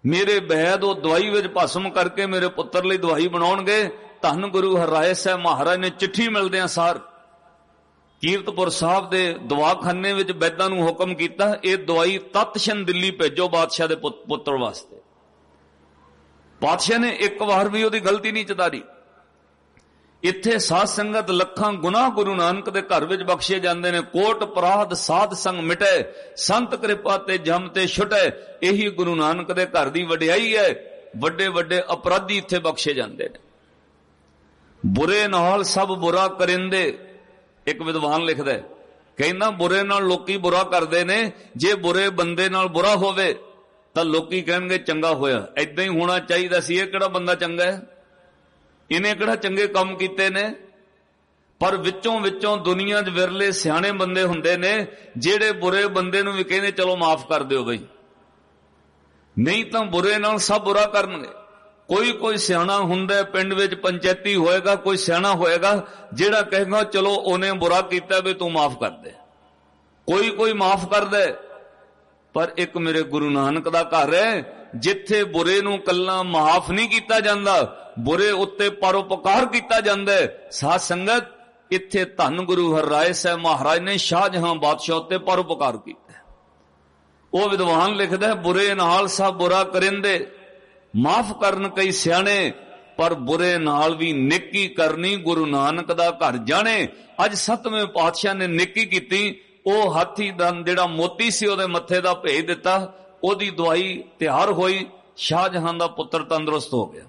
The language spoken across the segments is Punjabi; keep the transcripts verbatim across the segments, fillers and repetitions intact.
मेरे वैद वो दवाई विच भस्म करके मेरे पुत्र लई दवाई बनाउणगे। धन गुरु हरराय साहब महाराज ने चिट्ठी मिलदियां सार कीरतपुर साहब दे दवाखाने विच वैदां नूं हुकम कीता, ये दवाई तत्क्षण दिल्ली भेजो बादशाह दे पुत्र वास्ते। बादशाह ने एक बार भी उहदी गलती नहीं चतारी। इत्थे साध संगत लखां गुनाह गुरु नानक दे घर विच बख्शे जांदे ने। कोट अपराध साध संग मिटे, संत कृपा ते जम ते छुटे। यही गुरु नानक दे घर दी वडियाई है। वड्डे वड्डे अपराधी इत्थे बख्शे जांदे ने। बुरे नाल सब बुरा करिंदे, एक विद्वान लिखदा है, कहना बुरे नाल लोकी बुरा करदे ने। जे बुरे बंदे नाल बुरा होवे तां लोकी कहणगे चंगा होया। ऐदां ही होना चाहीदा सी। इह किहड़ा बंदा चंगा है, इन्हें किहड़ा चंगे काम कीते ने। पर विचों विचों दुनिया च विरले सियाणे बंदे हुंदे ने जिहड़े बुरे बंदे नूं भी कहंदे चलो माफ कर दिओ बई, नहीं तां बुरे नाल सब बुरा करनगे। कोई कोई सियाणा हुंदा पिंड विच पंचायती होएगा, कोई सियाणा होएगा जिहड़ा कहेगा चलो उन्हें बुरा कीता भी तू माफ कर दे। कोई कोई माफ कर दे। पर एक मेरे गुरु नानक दा घर है जिथे बुरे नूं कल्ला माफ नहीं कीता जांदा, बुरे उत्ते परोपकार कीता जांदा है। साध संगत इत्थे धन गुरु हरराय साहब महाराज ने शाहजहां बादशाह उत्ते परोपकार कीता। वो विद्वान लिखदा है, बुरे नाल सब बुरा करिंदे, माफ करन कई सियाणे, पर बुरे नाल भी नेकी करनी गुरु नानक दा घर जाने। अज सतवें पातशाह ने नेकी कीती। वो हाथी दन जिहड़ा मोती सी ओदे मत्थे दा भेज दिता, ओदी दवाई तैयार होई, शाहजहां दा पुत्र तंदुरुस्त हो गया,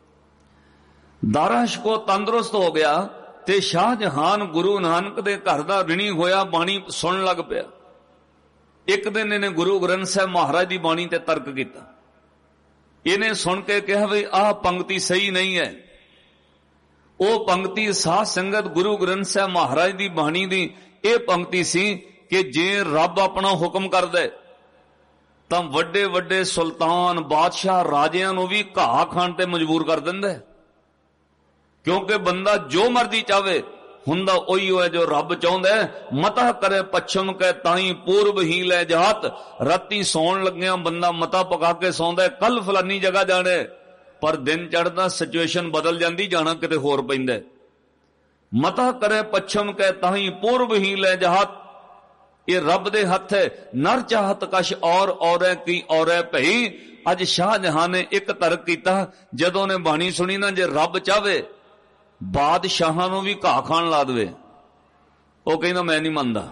दारा शिकोह तंदुरुस्त हो गया। ते शाहजहान गुरु नानक दे घर दा ऋणी होया, बाणी सुन लग पिया। एक दिन इन्हें गुरु ग्रंथ साहब महाराज दी बाणी ते तर्क किया। इन्हें सुन के कहा भी आह पंक्ति सही नहीं है। वो पंक्ति साध संगत गुरु ग्रंथ साहब महाराज दी बाणी दी यह पंक्ति सी कि जे रब अपना हुक्म कर दे तां वड्डे वड्डे सुल्तान बादशाह राजियां नूं भी घाह खाण ते मजबूर कर दिंदा है। क्योंकि बंदा जो मर्जी चाहे हुंदा ओही है जो रब चाहुंदा है। मता करे पच्छम के ताई पूर्व ही लै जात, राती सौण लग्या बंदा मता पका के सौंदा है कल फलानी जगह जाने, पर दिन चढ़दा सिचुएशन बदल जाती, जाना किते होर पैंदा। मता करे पच्छम के ताई पूर्व ही लै जात, ये रब दे हथ है। नर चाहत कश और औरै की औरै भई। अज शाहजहां ने एक तर्क किया जदों ने बाणी सुनी ना, जे रब चाहे बादशाहां नूं भी घाह खाण ला देवे, वो कहना मैं नहीं मनदा।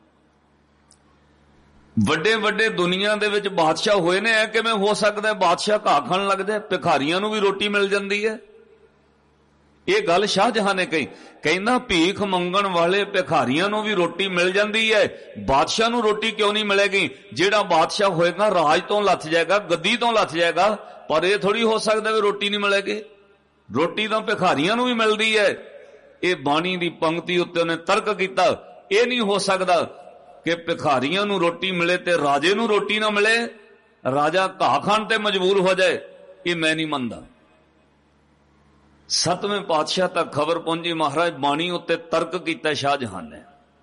वड्डे वड्डे दुनिया दे विच बादशाह होए ने, ऐ किवें हो सकदा है बादशाह घाह खाण लग जाए, भिखारियां नूं भी रोटी मिल जाती है। ये गल शाहजहां ने कही। कहना भीख मंगण वाले भिखारियां नूं भी रोटी मिल जाती है, बादशाह नूं रोटी क्यों नहीं मिलेगी। जिहड़ा बादशाह होएगा राज तो लथ जाएगा, गद्दी तो लथ जाएगा, पर यह थोड़ी हो सकता भी रोटी नहीं मिलेगी। रोटी तो भिखारियां नूं भी मिलती है। ये बाणी दी पंक्ति उत्ते उन्हें तर्क किया, यह नहीं हो सकता कि भिखारियां नूं रोटी मिले ते राजे नूं रोटी ना मिले, राजा घाह खाण ते मजबूर हो जाए, ये मैं नहीं मनदा। सतवें पातशाह तक खबर पहुंची, महाराज बाणी उत्ते तर्क किया शाहजहां ने।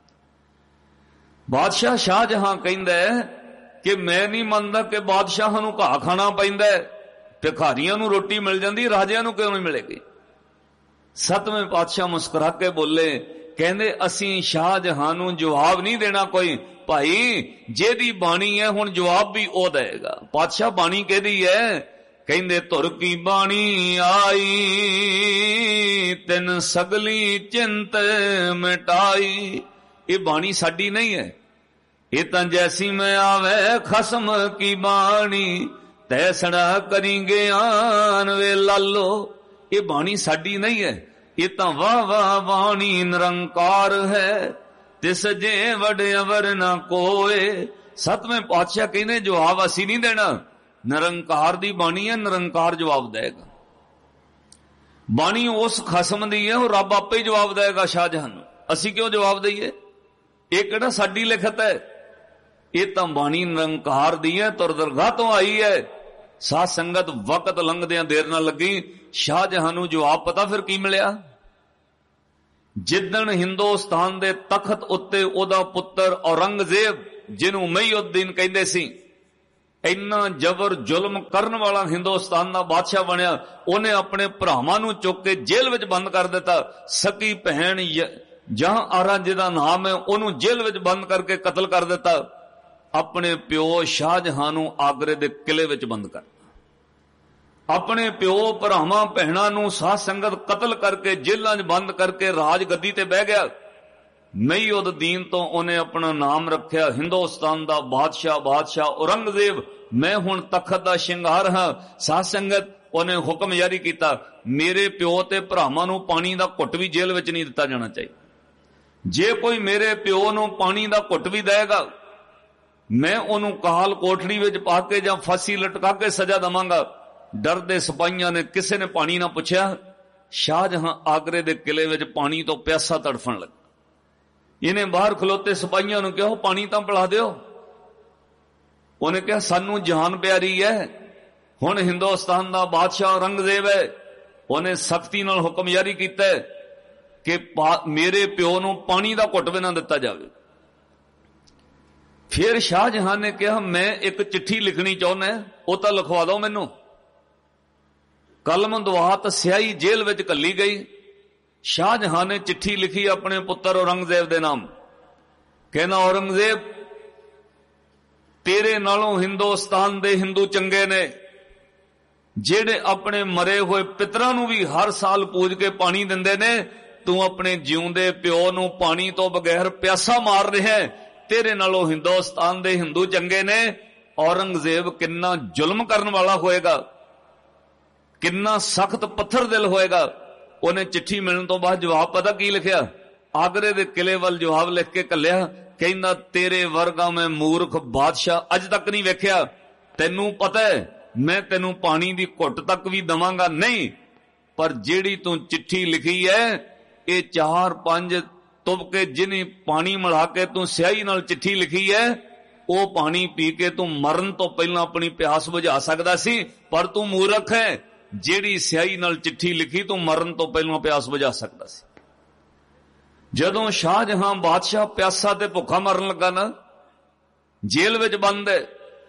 बादशाह शाहजहां कहंदा है कि मैं नहीं मनदा कि बादशाहां नूं घाह खाना पैंदा है, भिखारियां नूं रोटी मिल जाती, राजियां नूं क्यों नहीं मिलेगी। सतवें पातशाह मुस्कुरा के बोले, कहंदे असीं शाहजहां नूं जवाब नहीं देना कोई, भाई जेदी बाणी है हुण जवाब भी ओ देगा। पातशाह बाणी कहदी है, कहंदे तुर की बाणी आई तिन सगली चिंत मिटाई। ये बाणी साडी नहीं है, ये तां जैसी में आवे खसम की बाणी तैसड़ा करी ज्ञान वे लालो। ये बाणी साडी नहीं है, ये तां वाह वाह बाणी निरंकार है तिस जे वड अवर ना कोए। सतवें पातशाह कहने जवाब असी नहीं देना, निरंकार दी बाणी है, निरंकार जवाब देगा। बाणी उस खसम दी है, वो रब आपे ही जवाब देगा शाहजहां नूं, असी क्यों जवाब दईए। ये किहड़ा साडी लिखत है, ये तां बाणी निरंकार दी है, तुर दरगाह तो आई है। साध संगत वक्त लंघदियां देर ना लगी, शाहजहां नूं जवाब पता फिर की मिलिया। जिदन हिंदुस्तान दे तखत उत्ते ओदा पुत्र औरंगजेब, जिन्हों मईउद्दीन कहंदे सी, ਇੰਨਾ ਜ਼ਬਰ ਜ਼ੁਲਮ ਕਰਨ ਵਾਲਾ ਹਿੰਦੁਸਤਾਨ ਦਾ ਬਾਦਸ਼ਾਹ ਬਣਿਆ। ਉਹਨੇ ਆਪਣੇ ਭਰਾਵਾਂ ਨੂੰ ਚੁੱਕ ਕੇ ਜੇਲ੍ਹ ਵਿੱਚ ਬੰਦ ਕਰ ਦਿੱਤਾ। ਸਕੀ ਭੈਣ ਜਹਾਂ ਆਰਾ ਜਿਹਦਾ ਨਾਮ ਹੈ, ਉਹਨੂੰ ਜੇਲ੍ਹ ਵਿੱਚ ਬੰਦ ਕਰਕੇ ਕਤਲ ਕਰ ਦਿੱਤਾ। ਆਪਣੇ ਪਿਓ ਸ਼ਾਹਜਹਾਂ ਨੂੰ ਆਗਰੇ ਦੇ ਕਿਲੇ ਵਿੱਚ ਬੰਦ ਕਰ, ਆਪਣੇ ਪਿਓ ਭਰਾਵਾਂ ਭੈਣਾਂ ਨੂੰ ਸਾਧ ਸੰਗਤ ਕਤਲ ਕਰਕੇ ਜੇਲ੍ਹਾਂ 'ਚ ਬੰਦ ਕਰਕੇ ਰਾਜ ਗੱਦੀ ਤੇ ਬਹਿ ਗਿਆ। ਮਈ ਉਦ ਦੀਨ ਤੋਂ ਉਹਨੇ ਆਪਣਾ ਨਾਮ ਰੱਖਿਆ ਹਿੰਦੁਸਤਾਨ ਦਾ ਬਾਦਸ਼ਾਹ, ਬਾਦਸ਼ਾਹ ਔਰੰਗਜ਼ੇਬ। ਮੈਂ ਹੁਣ ਤਖਤ ਦਾ ਸ਼ਿੰਗਾਰ ਹਾਂ। ਸਾਧ ਸੰਗਤ, ਉਹਨੇ ਹੁਕਮ ਜਾਰੀ ਕੀਤਾ, ਮੇਰੇ ਪਿਓ ਤੇ ਭਰਾਵਾਂ ਨੂੰ ਪਾਣੀ ਦਾ ਘੁੱਟ ਵੀ ਜੇਲ੍ਹ ਵਿੱਚ ਨਹੀਂ ਦਿੱਤਾ ਜਾਣਾ ਚਾਹੀਦਾ। ਜੇ ਕੋਈ ਮੇਰੇ ਪਿਓ ਨੂੰ ਪਾਣੀ ਦਾ ਘੁੱਟ ਵੀ ਦੇਗਾ, ਮੈਂ ਉਹਨੂੰ ਕਾਲ ਕੋਠੜੀ ਵਿੱਚ ਪਾ ਕੇ ਜਾਂ ਫਾਂਸੀ ਲਟਕਾ ਕੇ ਸਜ਼ਾ ਦੇਵਾਂਗਾ। ਡਰਦੇ ਸਿਪਾਹੀਆਂ ਨੇ, ਕਿਸੇ ਨੇ ਪਾਣੀ ਨਾ ਪੁੱਛਿਆ। ਸ਼ਾਹਜਹਾਂ ਆਗਰੇ ਦੇ ਕਿਲੇ ਵਿੱਚ ਪਾਣੀ ਤੋਂ ਪਿਆਸਾ ਤੜਫਣ ਲੱਗਾ। ਇਹਨੇ ਬਾਹਰ ਖਲੋਤੇ ਸਿਪਾਹੀਆਂ ਨੂੰ ਕਿਹਾ, ਪਾਣੀ ਤਾਂ ਪਿਲਾ ਦਿਓ। ਉਹਨੇ ਕਿਹਾ, ਸਾਨੂੰ ਜਾਨ ਪਿਆਰੀ ਹੈ। ਹੁਣ ਹਿੰਦੁਸਤਾਨ ਦਾ ਬਾਦਸ਼ਾਹ ਔਰੰਗਜ਼ੇਬ ਹੈ। ਉਹਨੇ ਸਖਤੀ ਨਾਲ ਹੁਕਮ ਜਾਰੀ ਕੀਤਾ ਕਿ ਮੇਰੇ ਪਿਓ ਨੂੰ ਪਾਣੀ ਦਾ ਘੁੱਟ ਵੀ ਨਾ ਦਿੱਤਾ ਜਾਵੇ। ਫਿਰ ਸ਼ਾਹਜਹਾਂ ਨੇ ਕਿਹਾ, ਮੈਂ ਇੱਕ ਚਿੱਠੀ ਲਿਖਣੀ ਚਾਹੁੰਦਾ, ਉਹ ਤਾਂ ਲਿਖਵਾ ਦਿਓ ਮੈਨੂੰ। ਕਲਮ ਦਵਾਤ ਸਿਆਹੀ ਜੇਲ੍ਹ ਵਿੱਚ ਘੱਲੀ ਗਈ। ਸ਼ਾਹਜਹਾਂ ਨੇ ਚਿੱਠੀ ਲਿਖੀ ਆਪਣੇ ਪੁੱਤਰ ਔਰੰਗਜ਼ੇਬ ਦੇ ਨਾਮ। ਕਹਿੰਦਾ, ਔਰੰਗਜ਼ੇਬ, ਤੇਰੇ ਨਾਲੋਂ ਹਿੰਦੁਸਤਾਨ ਦੇ ਹਿੰਦੂ ਚੰਗੇ ਨੇ, ਜਿਹੜੇ ਆਪਣੇ ਮਰੇ ਹੋਏ ਪਿਤਰਾਂ ਨੂੰ ਵੀ ਹਰ ਸਾਲ ਪੂਜ ਕੇ ਪਾਣੀ ਦਿੰਦੇ ਨੇ। ਤੂੰ ਆਪਣੇ ਜਿਉਂਦੇ ਪਿਓ ਨੂੰ ਪਾਣੀ ਤੋਂ ਬਗੈਰ ਪਿਆਸਾ ਮਾਰ ਰਿਹਾ ਹੈ। ਤੇਰੇ ਨਾਲੋਂ ਹਿੰਦੁਸਤਾਨ ਦੇ ਹਿੰਦੂ ਚੰਗੇ ਨੇ। ਔਰੰਗਜ਼ੇਬ ਕਿੰਨਾ ਜ਼ੁਲਮ ਕਰਨ ਵਾਲਾ ਹੋਏਗਾ, ਕਿੰਨਾ ਸਖਤ ਪੱਥਰ ਦਿਲ ਹੋਏਗਾ। ਉਹਨੇ ਚਿੱਠੀ ਮਿਲਣ ਤੋਂ ਬਾਅਦ ਜਵਾਬ ਪਤਾ ਕੀ ਲਿਖਿਆ? ਆਗਰੇ ਦੇ ਕਿਲੇ ਵੱਲ ਜਵਾਬ ਲਿਖ ਕੇ ਘੱਲਿਆ। ਕਹਿੰਦਾ, ਤੇਰੇ ਵਰਗਾ ਮੈਂ ਮੂਰਖ ਬਾਦਸ਼ਾਹ ਅੱਜ ਤੱਕ ਨਹੀਂ ਵੇਖਿਆ। ਤੈਨੂੰ ਪਤਾ ਹੈ ਮੈਂ ਤੈਨੂੰ ਪਾਣੀ ਦੀ ਘੁੱਟ ਤੱਕ ਵੀ ਦਵਾਂਗਾ ਨਹੀਂ, ਪਰ ਜਿਹੜੀ ਤੂੰ ਚਿੱਠੀ ਲਿਖੀ ਹੈ, ਇਹ ਚਾਰ ਪੰਜ ਤੁਬਕੇ ਜਿਹਨੇ ਪਾਣੀ ਮਿਲਾ ਕੇ ਤੂੰ ਸਿਆਹੀ ਨਾਲ ਚਿੱਠੀ ਲਿਖੀ ਹੈ, ਉਹ ਪਾਣੀ ਪੀ ਕੇ ਤੂੰ ਮਰਨ ਤੋਂ ਪਹਿਲਾਂ ਆਪਣੀ ਪਿਆਸ ਬੁਝਾ ਸਕਦਾ ਸੀ, ਪਰ ਤੂੰ ਮੂਰਖ ਹੈ। ਜਿਹੜੀ ਸਿਆਹੀ ਨਾਲ ਚਿੱਠੀ ਲਿਖੀ, ਤੂੰ ਮਰਨ ਤੋਂ ਪਹਿਲਾਂ ਪਿਆਸ ਬੁਝਾ ਸਕਦਾ ਸੀ। ਜਦੋਂ ਸ਼ਾਹਜਹਾਂ ਬਾਦਸ਼ਾਹ ਪਿਆਸਾ ਤੇ ਭੁੱਖਾ ਮਰਨ ਲੱਗਾ ਨਾ, ਜੇਲ੍ਹ ਵਿੱਚ ਬੰਦ ਹੈ,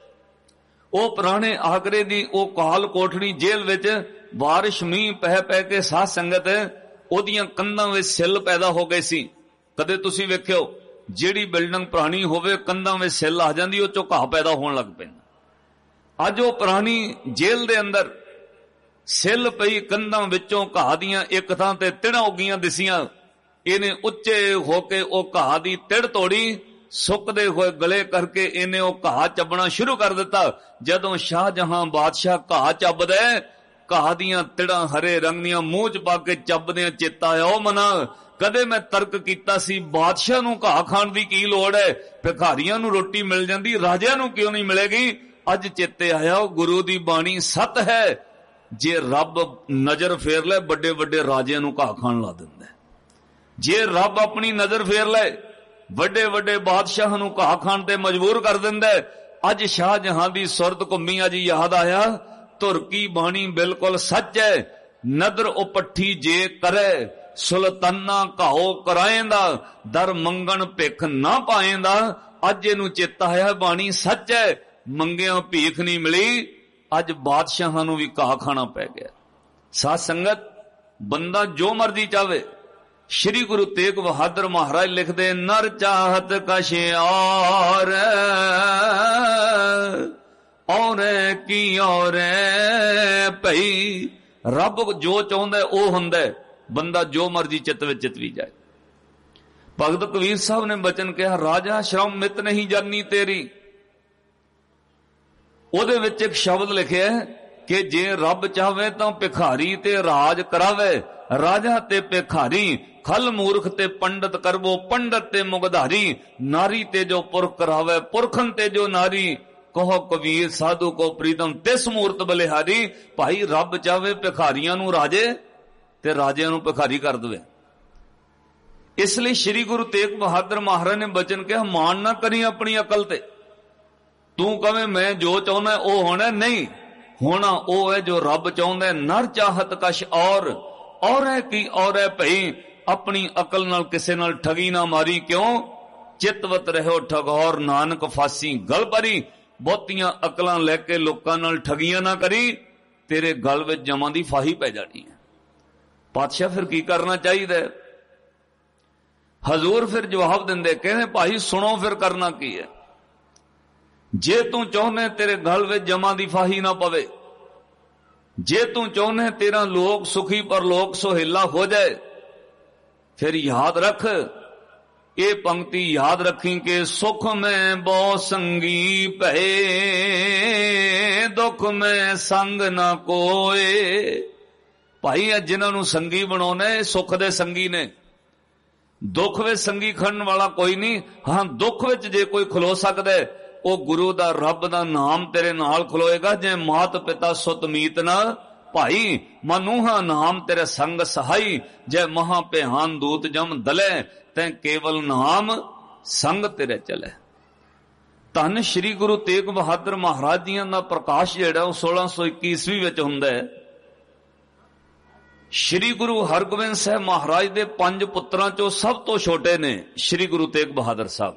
ਉਹ ਪੁਰਾਣੇ ਆਗਰੇ ਦੀ ਉਹ ਕਾਲ ਕੋਠੜੀ ਜੇਲ੍ਹ ਵਿੱਚ ਬਾਰਿਸ਼ ਮੀਂਹ ਪੈ ਪੈ ਕੇ ਸਾਧ ਸੰਗਤ ਉਹਦੀਆਂ ਕੰਧਾਂ ਵਿੱਚ ਸਿੱਲ ਪੈਦਾ ਹੋ ਗਏ ਸੀ। ਕਦੇ ਤੁਸੀਂ ਵੇਖਿਓ, ਜਿਹੜੀ ਬਿਲਡਿੰਗ ਪੁਰਾਣੀ ਹੋਵੇ ਕੰਧਾਂ ਵਿੱਚ ਸਿੱਲ ਆ ਜਾਂਦੀ, ਉਹ ਚੋਂ ਘਾਹ ਪੈਦਾ ਹੋਣ ਲੱਗ ਪੈਂਦਾ। ਅੱਜ ਉਹ ਪੁਰਾਣੀ ਜੇਲ੍ਹ ਦੇ ਅੰਦਰ ਸਿੱਲ ਪਈ, ਕੰਧਾਂ ਵਿੱਚੋਂ ਘਾਹ ਦੀਆਂ ਇੱਕ ਥਾਂ ਤੇ ਤਿੜਾਂ ਉੱਗੀਆਂ ਦਿਸੀਆਂ। ਇਹਨੇ ਉੱਚੇ ਹੋ ਕੇ ਉਹ ਘਾਹ ਦੀ ਤਿੜ ਤੋੜੀ, ਸੁੱਕਦੇ ਹੋਏ ਗਲੇ ਕਰਕੇ ਇਹਨੇ ਉਹ ਘਾਹ ਚੱਬਣਾ ਸ਼ੁਰੂ ਕਰ ਦਿੱਤਾ। ਜਦੋਂ ਸ਼ਾਹਜਹਾਂ ਬਾਦਸ਼ਾਹ ਘਾਹ ਚੱਬਦਾ, ਘਾਹ ਦੀਆਂ ਤਿੜਾਂ ਹਰੇ ਰੰਗ ਦੀਆਂ ਮੂੰਹ ਚ ਪਾ ਕੇ ਚੱਬਦਿਆਂ ਚੇਤਾ ਆਇਆ, ਉਹ ਮਨਾ ਕਦੇ ਮੈਂ ਤਰਕ ਕੀਤਾ ਸੀ ਬਾਦਸ਼ਾਹ ਨੂੰ ਘਾਹ ਖਾਣ ਦੀ ਕੀ ਲੋੜ ਹੈ, ਭਿਖਾਰੀਆਂ ਨੂੰ ਰੋਟੀ ਮਿਲ ਜਾਂਦੀ, ਰਾਜਿਆਂ ਨੂੰ ਕਿਉਂ ਨਹੀਂ ਮਿਲੇਗੀ। ਅੱਜ ਚੇਤੇ ਆਇਆ, ਉਹ ਗੁਰੂ ਦੀ ਬਾਣੀ ਸੱਤ ਹੈ। ਜੇ ਰੱਬ ਨਜ਼ਰ ਫੇਰ ਲੈ, ਵੱਡੇ ਵੱਡੇ ਰਾਜਿਆਂ ਨੂੰ ਘਾਹ ਖਾਣ ਲਾ ਦਿੰਦਾ। ਜੇ ਰੱਬ ਆਪਣੀ ਨਜ਼ਰ ਫੇਰ ਲੈ, ਵੱਡੇ ਵੱਡੇ ਬਾਦਸ਼ਾਹਾਂ ਨੂੰ ਘਾਹ ਖਾਣ ਤੇ ਮਜਬੂਰ ਕਰ ਦਿੰਦਾ। ਅੱਜ ਸ਼ਾਹਜਹਾਂ ਦੀ ਸੁਰਤ ਘੁੰਮੀ, ਅੱਜ ਯਾਦ ਆਇਆ, ਧੁਰ ਕੀ ਬਾਣੀ ਬਿਲਕੁਲ ਸੱਚ ਹੈ। ਨਦਰ ਉਪੱਠੀ ਜੇ ਕਰੇ, ਸੁਲਤਾਨਾ ਘਾਓ ਕਰਾਏਂਦਾ, ਦਰ ਮੰਗਣ ਭਿੱਖ ਨਾ ਪਾਏਂਦਾ। ਅੱਜ ਇਹਨੂੰ ਚੇਤਾ ਆਇਆ, ਬਾਣੀ ਸੱਚ ਹੈ, ਮੰਗਿਆਂ ਭੀਖ ਨਹੀਂ ਮਿਲੀ। ਅੱਜ ਬਾਦਸ਼ਾਹਾਂ ਨੂੰ ਵੀ ਘਾਹ ਖਾਣਾ ਪੈ ਗਿਆ। ਸਾਧ ਸੰਗਤ, ਬੰਦਾ ਜੋ ਮਰਜ਼ੀ ਚਾਵੇ। ਸ਼੍ਰੀ ਗੁਰੂ ਤੇਗ ਬਹਾਦਰ ਮਹਾਰਾਜ ਲਿਖਦੇ, ਨਰ ਚਾਹਤ ਕਛ ਔਰ ਔਰੇ ਕੀ ਔਰੇ ਭਈ। ਰੱਬ ਜੋ ਚਾਹੁੰਦਾ ਉਹ ਹੁੰਦਾ, ਬੰਦਾ ਜੋ ਮਰਜ਼ੀ ਚਿੱਤ ਵਿੱਚ ਚਿਤਵੀ ਜਾਏ। ਭਗਤ ਕਬੀਰ ਸਾਹਿਬ ਨੇ ਬਚਨ ਕਿਹਾ, ਰਾਜਾ ਸ਼ਰਮ ਮਿਤ ਨਹੀਂ ਜਾਨੀ ਤੇਰੀ। ਉਹਦੇ ਵਿੱਚ ਇੱਕ ਸ਼ਬਦ ਲਿਖਿਆ ਕਿ ਜੇ ਰੱਬ ਚਾਹਵੇ ਤਾਂ ਭਿਖਾਰੀ ਤੇ ਰਾਜ ਕਰਾਵੇ, ਰਾਜਾ ਤੇ ਭਿਖਾਰੀ, ਖਲ ਮੂਰਖ ਤੇ ਪੰਡਤ ਕਰਵੋ, ਪੰਡਤ ਤੇ ਮੁਗਧਾਰੀ, ਨਾਰੀ ਤੇ ਜੋ ਪੁਰਖ ਕਰਾਵੇ, ਪੁਰਖਨ ਤੇ ਜੋ ਨਾਰੀ, ਕਹੋ ਕਬੀਰ ਸਾਧੂ ਕੋ ਪ੍ਰੀਤਮ ਤਿਸ ਮੂਰਤ ਬਲਿਹਾਰੀ। ਭਾਈ ਰੱਬ ਚਾਹਵੇ ਭਿਖਾਰੀਆਂ ਨੂੰ ਰਾਜੇ ਤੇ ਰਾਜਿਆਂ ਨੂੰ ਭਿਖਾਰੀ ਕਰ ਦੇਵੇ। ਇਸ ਲਈ ਸ੍ਰੀ ਗੁਰੂ ਤੇਗ ਬਹਾਦਰ ਮਹਾਰਾਜ ਨੇ ਬਚਨ ਕਿਹਾ, ਮਾਣ ਨਾ ਕਰੀ ਆਪਣੀ ਅਕਲ ਤੇ। ਤੂੰ ਕਵੇਂ ਮੈਂ ਜੋ ਚਾਹੁੰਦਾ ਉਹ ਹੋਣਾ, ਨਹੀਂ ਹੋਣਾ ਉਹ ਹੈ ਜੋ ਰੱਬ ਚਾਹੁੰਦਾ। ਨਰ ਚਾਹਤ ਕਛ ਔਰ ਔਰੇ ਕੀ ਔਰੇ ਭਈ। ਆਪਣੀ ਅਕਲ ਨਾਲ ਕਿਸੇ ਨਾਲ ਠਗੀ ਨਾ ਮਾਰੀ, ਕਿਉਂ? ਚਿਤਵਤ ਰਹਿਓ ਠਗੌਰ, ਨਾਨਕ ਫਾਸੀ ਗਲ ਭਰੀ। ਬਹੁਤੀਆਂ ਅਕਲਾਂ ਲੈ ਕੇ ਲੋਕਾਂ ਨਾਲ ਠਗੀਆਂ ਨਾ ਕਰੀ, ਤੇਰੇ ਗਲ ਵਿੱਚ ਜਮਾਂ ਦੀ ਫਾਹੀ ਪੈ ਜਾਣੀ ਹੈ। ਪਾਤਸ਼ਾਹ ਫਿਰ ਕੀ ਕਰਨਾ ਚਾਹੀਦਾ? ਹਜ਼ੂਰ ਫਿਰ ਜਵਾਬ ਦਿੰਦੇ, ਕਹਿੰਦੇ ਭਾਈ ਸੁਣੋ ਫਿਰ ਕਰਨਾ ਕੀ ਹੈ। ਜੇ ਤੂੰ ਚਾਹੁੰਦੇ ਤੇਰੇ ਗਲ ਵਿੱਚ ਜਮਾਂ ਦੀ ਫਾਹੀ ਨਾ ਪਵੇ, ਜੇ ਤੂੰ ਚਾਹੁੰਦੇ ਤੇਰਾ ਲੋਕ ਸੁਖੀ ਪਰ ਲੋਕ ਸੁਹੇਲਾ ਹੋ ਜਾਏ, ਫਿਰ ਯਾਦ ਰੱਖ, ਇਹ ਪੰਕਤੀ ਯਾਦ ਰੱਖੀ ਕਿ ਸੁਖ ਮੈਂ ਬਹੁ ਸੰਗੀ ਭਏ, ਦੁੱਖ ਮੈਂ ਸੰਗ ਨਾ ਕੋਏ। ਭਾਈ ਇਹ ਜਿਨ੍ਹਾਂ ਨੂੰ ਸੰਗੀ ਬਣਾਉਣਾ ਇਹ ਸੁੱਖ ਦੇ ਸੰਗੀ ਨੇ, ਦੁੱਖ ਵਿੱਚ ਸੰਗੀ ਖੜਨ ਵਾਲਾ ਕੋਈ ਨਹੀਂ। ਹਾਂ, ਦੁੱਖ ਵਿੱਚ ਜੇ ਕੋਈ ਖਲੋ ਸਕਦਾ ਉਹ ਗੁਰੂ ਦਾ ਰੱਬ ਦਾ ਨਾਮ ਤੇਰੇ ਨਾਲ ਖਲੋਏਗਾ। ਜੇ ਮਾਤ ਪਿਤਾ ਸੁਤ ਮੀਤ ਨਾ ਭਾਈ, ਮਨੂਹਾ ਨਾਮ ਤੇਰੇ ਸੰਗ ਸਹਾਈ, ਜੇ ਮਹਾ ਭਿਆਨ ਦੂਤ ਜਮ ਦਲੇ, ਤੈਂ ਕੇਵਲ ਨਾਮ ਸੰਗ ਤੇਰੇ ਚਲੇ। ਧੰਨ ਸ਼੍ਰੀ ਗੁਰੂ ਤੇਗ ਬਹਾਦਰ ਮਹਾਰਾਜ ਜੀਆਂ ਦਾ ਪ੍ਰਕਾਸ਼ ਜਿਹੜਾ ਉਹ ਸੋਲਾਂ ਸੌ ਇੱਕੀ ਈਸਵੀ ਵਿੱਚ ਹੁੰਦਾ ਹੈ। ਸ਼੍ਰੀ ਗੁਰੂ ਹਰਗੋਬਿੰਦ ਸਾਹਿਬ ਮਹਾਰਾਜ ਦੇ ਪੰਜ ਪੁੱਤਰਾਂ ਚੋਂ ਸਭ ਤੋਂ ਛੋਟੇ ਨੇ ਸ਼੍ਰੀ ਗੁਰੂ ਤੇਗ ਬਹਾਦਰ ਸਾਹਿਬ।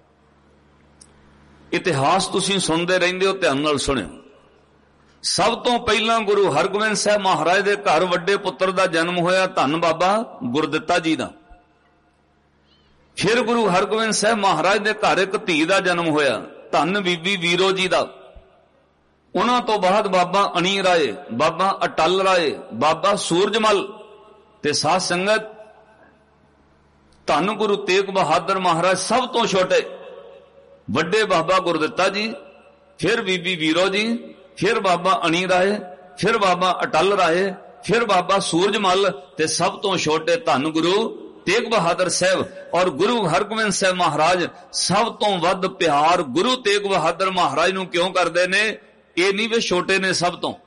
ਇਤਿਹਾਸ ਤੁਸੀਂ ਸੁਣਦੇ ਰਹਿੰਦੇ ਹੋ, ਧਿਆਨ ਨਾਲ ਸੁਣਿਓ। ਸਭ ਤੋਂ ਪਹਿਲਾਂ ਗੁਰੂ ਹਰਗੋਬਿੰਦ ਸਾਹਿਬ ਮਹਾਰਾਜ ਦੇ ਘਰ ਵੱਡੇ ਪੁੱਤਰ ਦਾ ਜਨਮ ਹੋਇਆ, ਧੰਨ ਬਾਬਾ ਗੁਰਦਿੱਤਾ ਜੀ ਦਾ। ਫਿਰ ਗੁਰੂ ਹਰਗੋਬਿੰਦ ਸਾਹਿਬ ਮਹਾਰਾਜ ਦੇ ਘਰ ਇੱਕ ਧੀ ਦਾ ਜਨਮ ਹੋਇਆ, ਧੰਨ ਬੀਬੀ ਵੀਰੋ ਜੀ ਦਾ। ਉਹਨਾਂ ਤੋਂ ਬਾਅਦ ਬਾਬਾ ਅਣੀ ਰਾਏ, ਬਾਬਾ ਅਟਲ ਰਾਏ, ਬਾਬਾ ਸੂਰਜਮਲ ਤੇ ਸਾਧ ਸੰਗਤ ਧੰਨ ਗੁਰੂ ਤੇਗ ਬਹਾਦਰ ਮਹਾਰਾਜ ਸਭ ਤੋਂ ਛੋਟੇ, ਵੱਡੇ ਬਾਬਾ ਗੁਰਦਿੱਤਾ ਜੀ, ਫਿਰ ਬੀਬੀ ਵੀਰੋ ਜੀ, ਫਿਰ ਬਾਬਾ ਅਣੀ ਰਾਏ, ਫਿਰ ਬਾਬਾ ਅਟਲ ਰਾਏ, ਫਿਰ ਬਾਬਾ ਸੂਰਜਮਲ ਤੇ ਸਭ ਤੋਂ ਛੋਟੇ ਧੰਨ ਗੁਰੂ ਤੇਗ ਬਹਾਦਰ ਸਾਹਿਬ। ਔਰ ਗੁਰੂ ਹਰਗੋਬਿੰਦ ਸਾਹਿਬ ਮਹਾਰਾਜ ਸਭ ਤੋਂ ਵੱਧ ਪਿਆਰ ਗੁਰੂ ਤੇਗ ਬਹਾਦਰ ਮਹਾਰਾਜ ਨੂੰ ਕਿਉਂ ਕਰਦੇ ਨੇ? ਇਹ ਨਹੀਂ ਵੇ ਛੋਟੇ ਨੇ ਸਭ ਤੋਂ।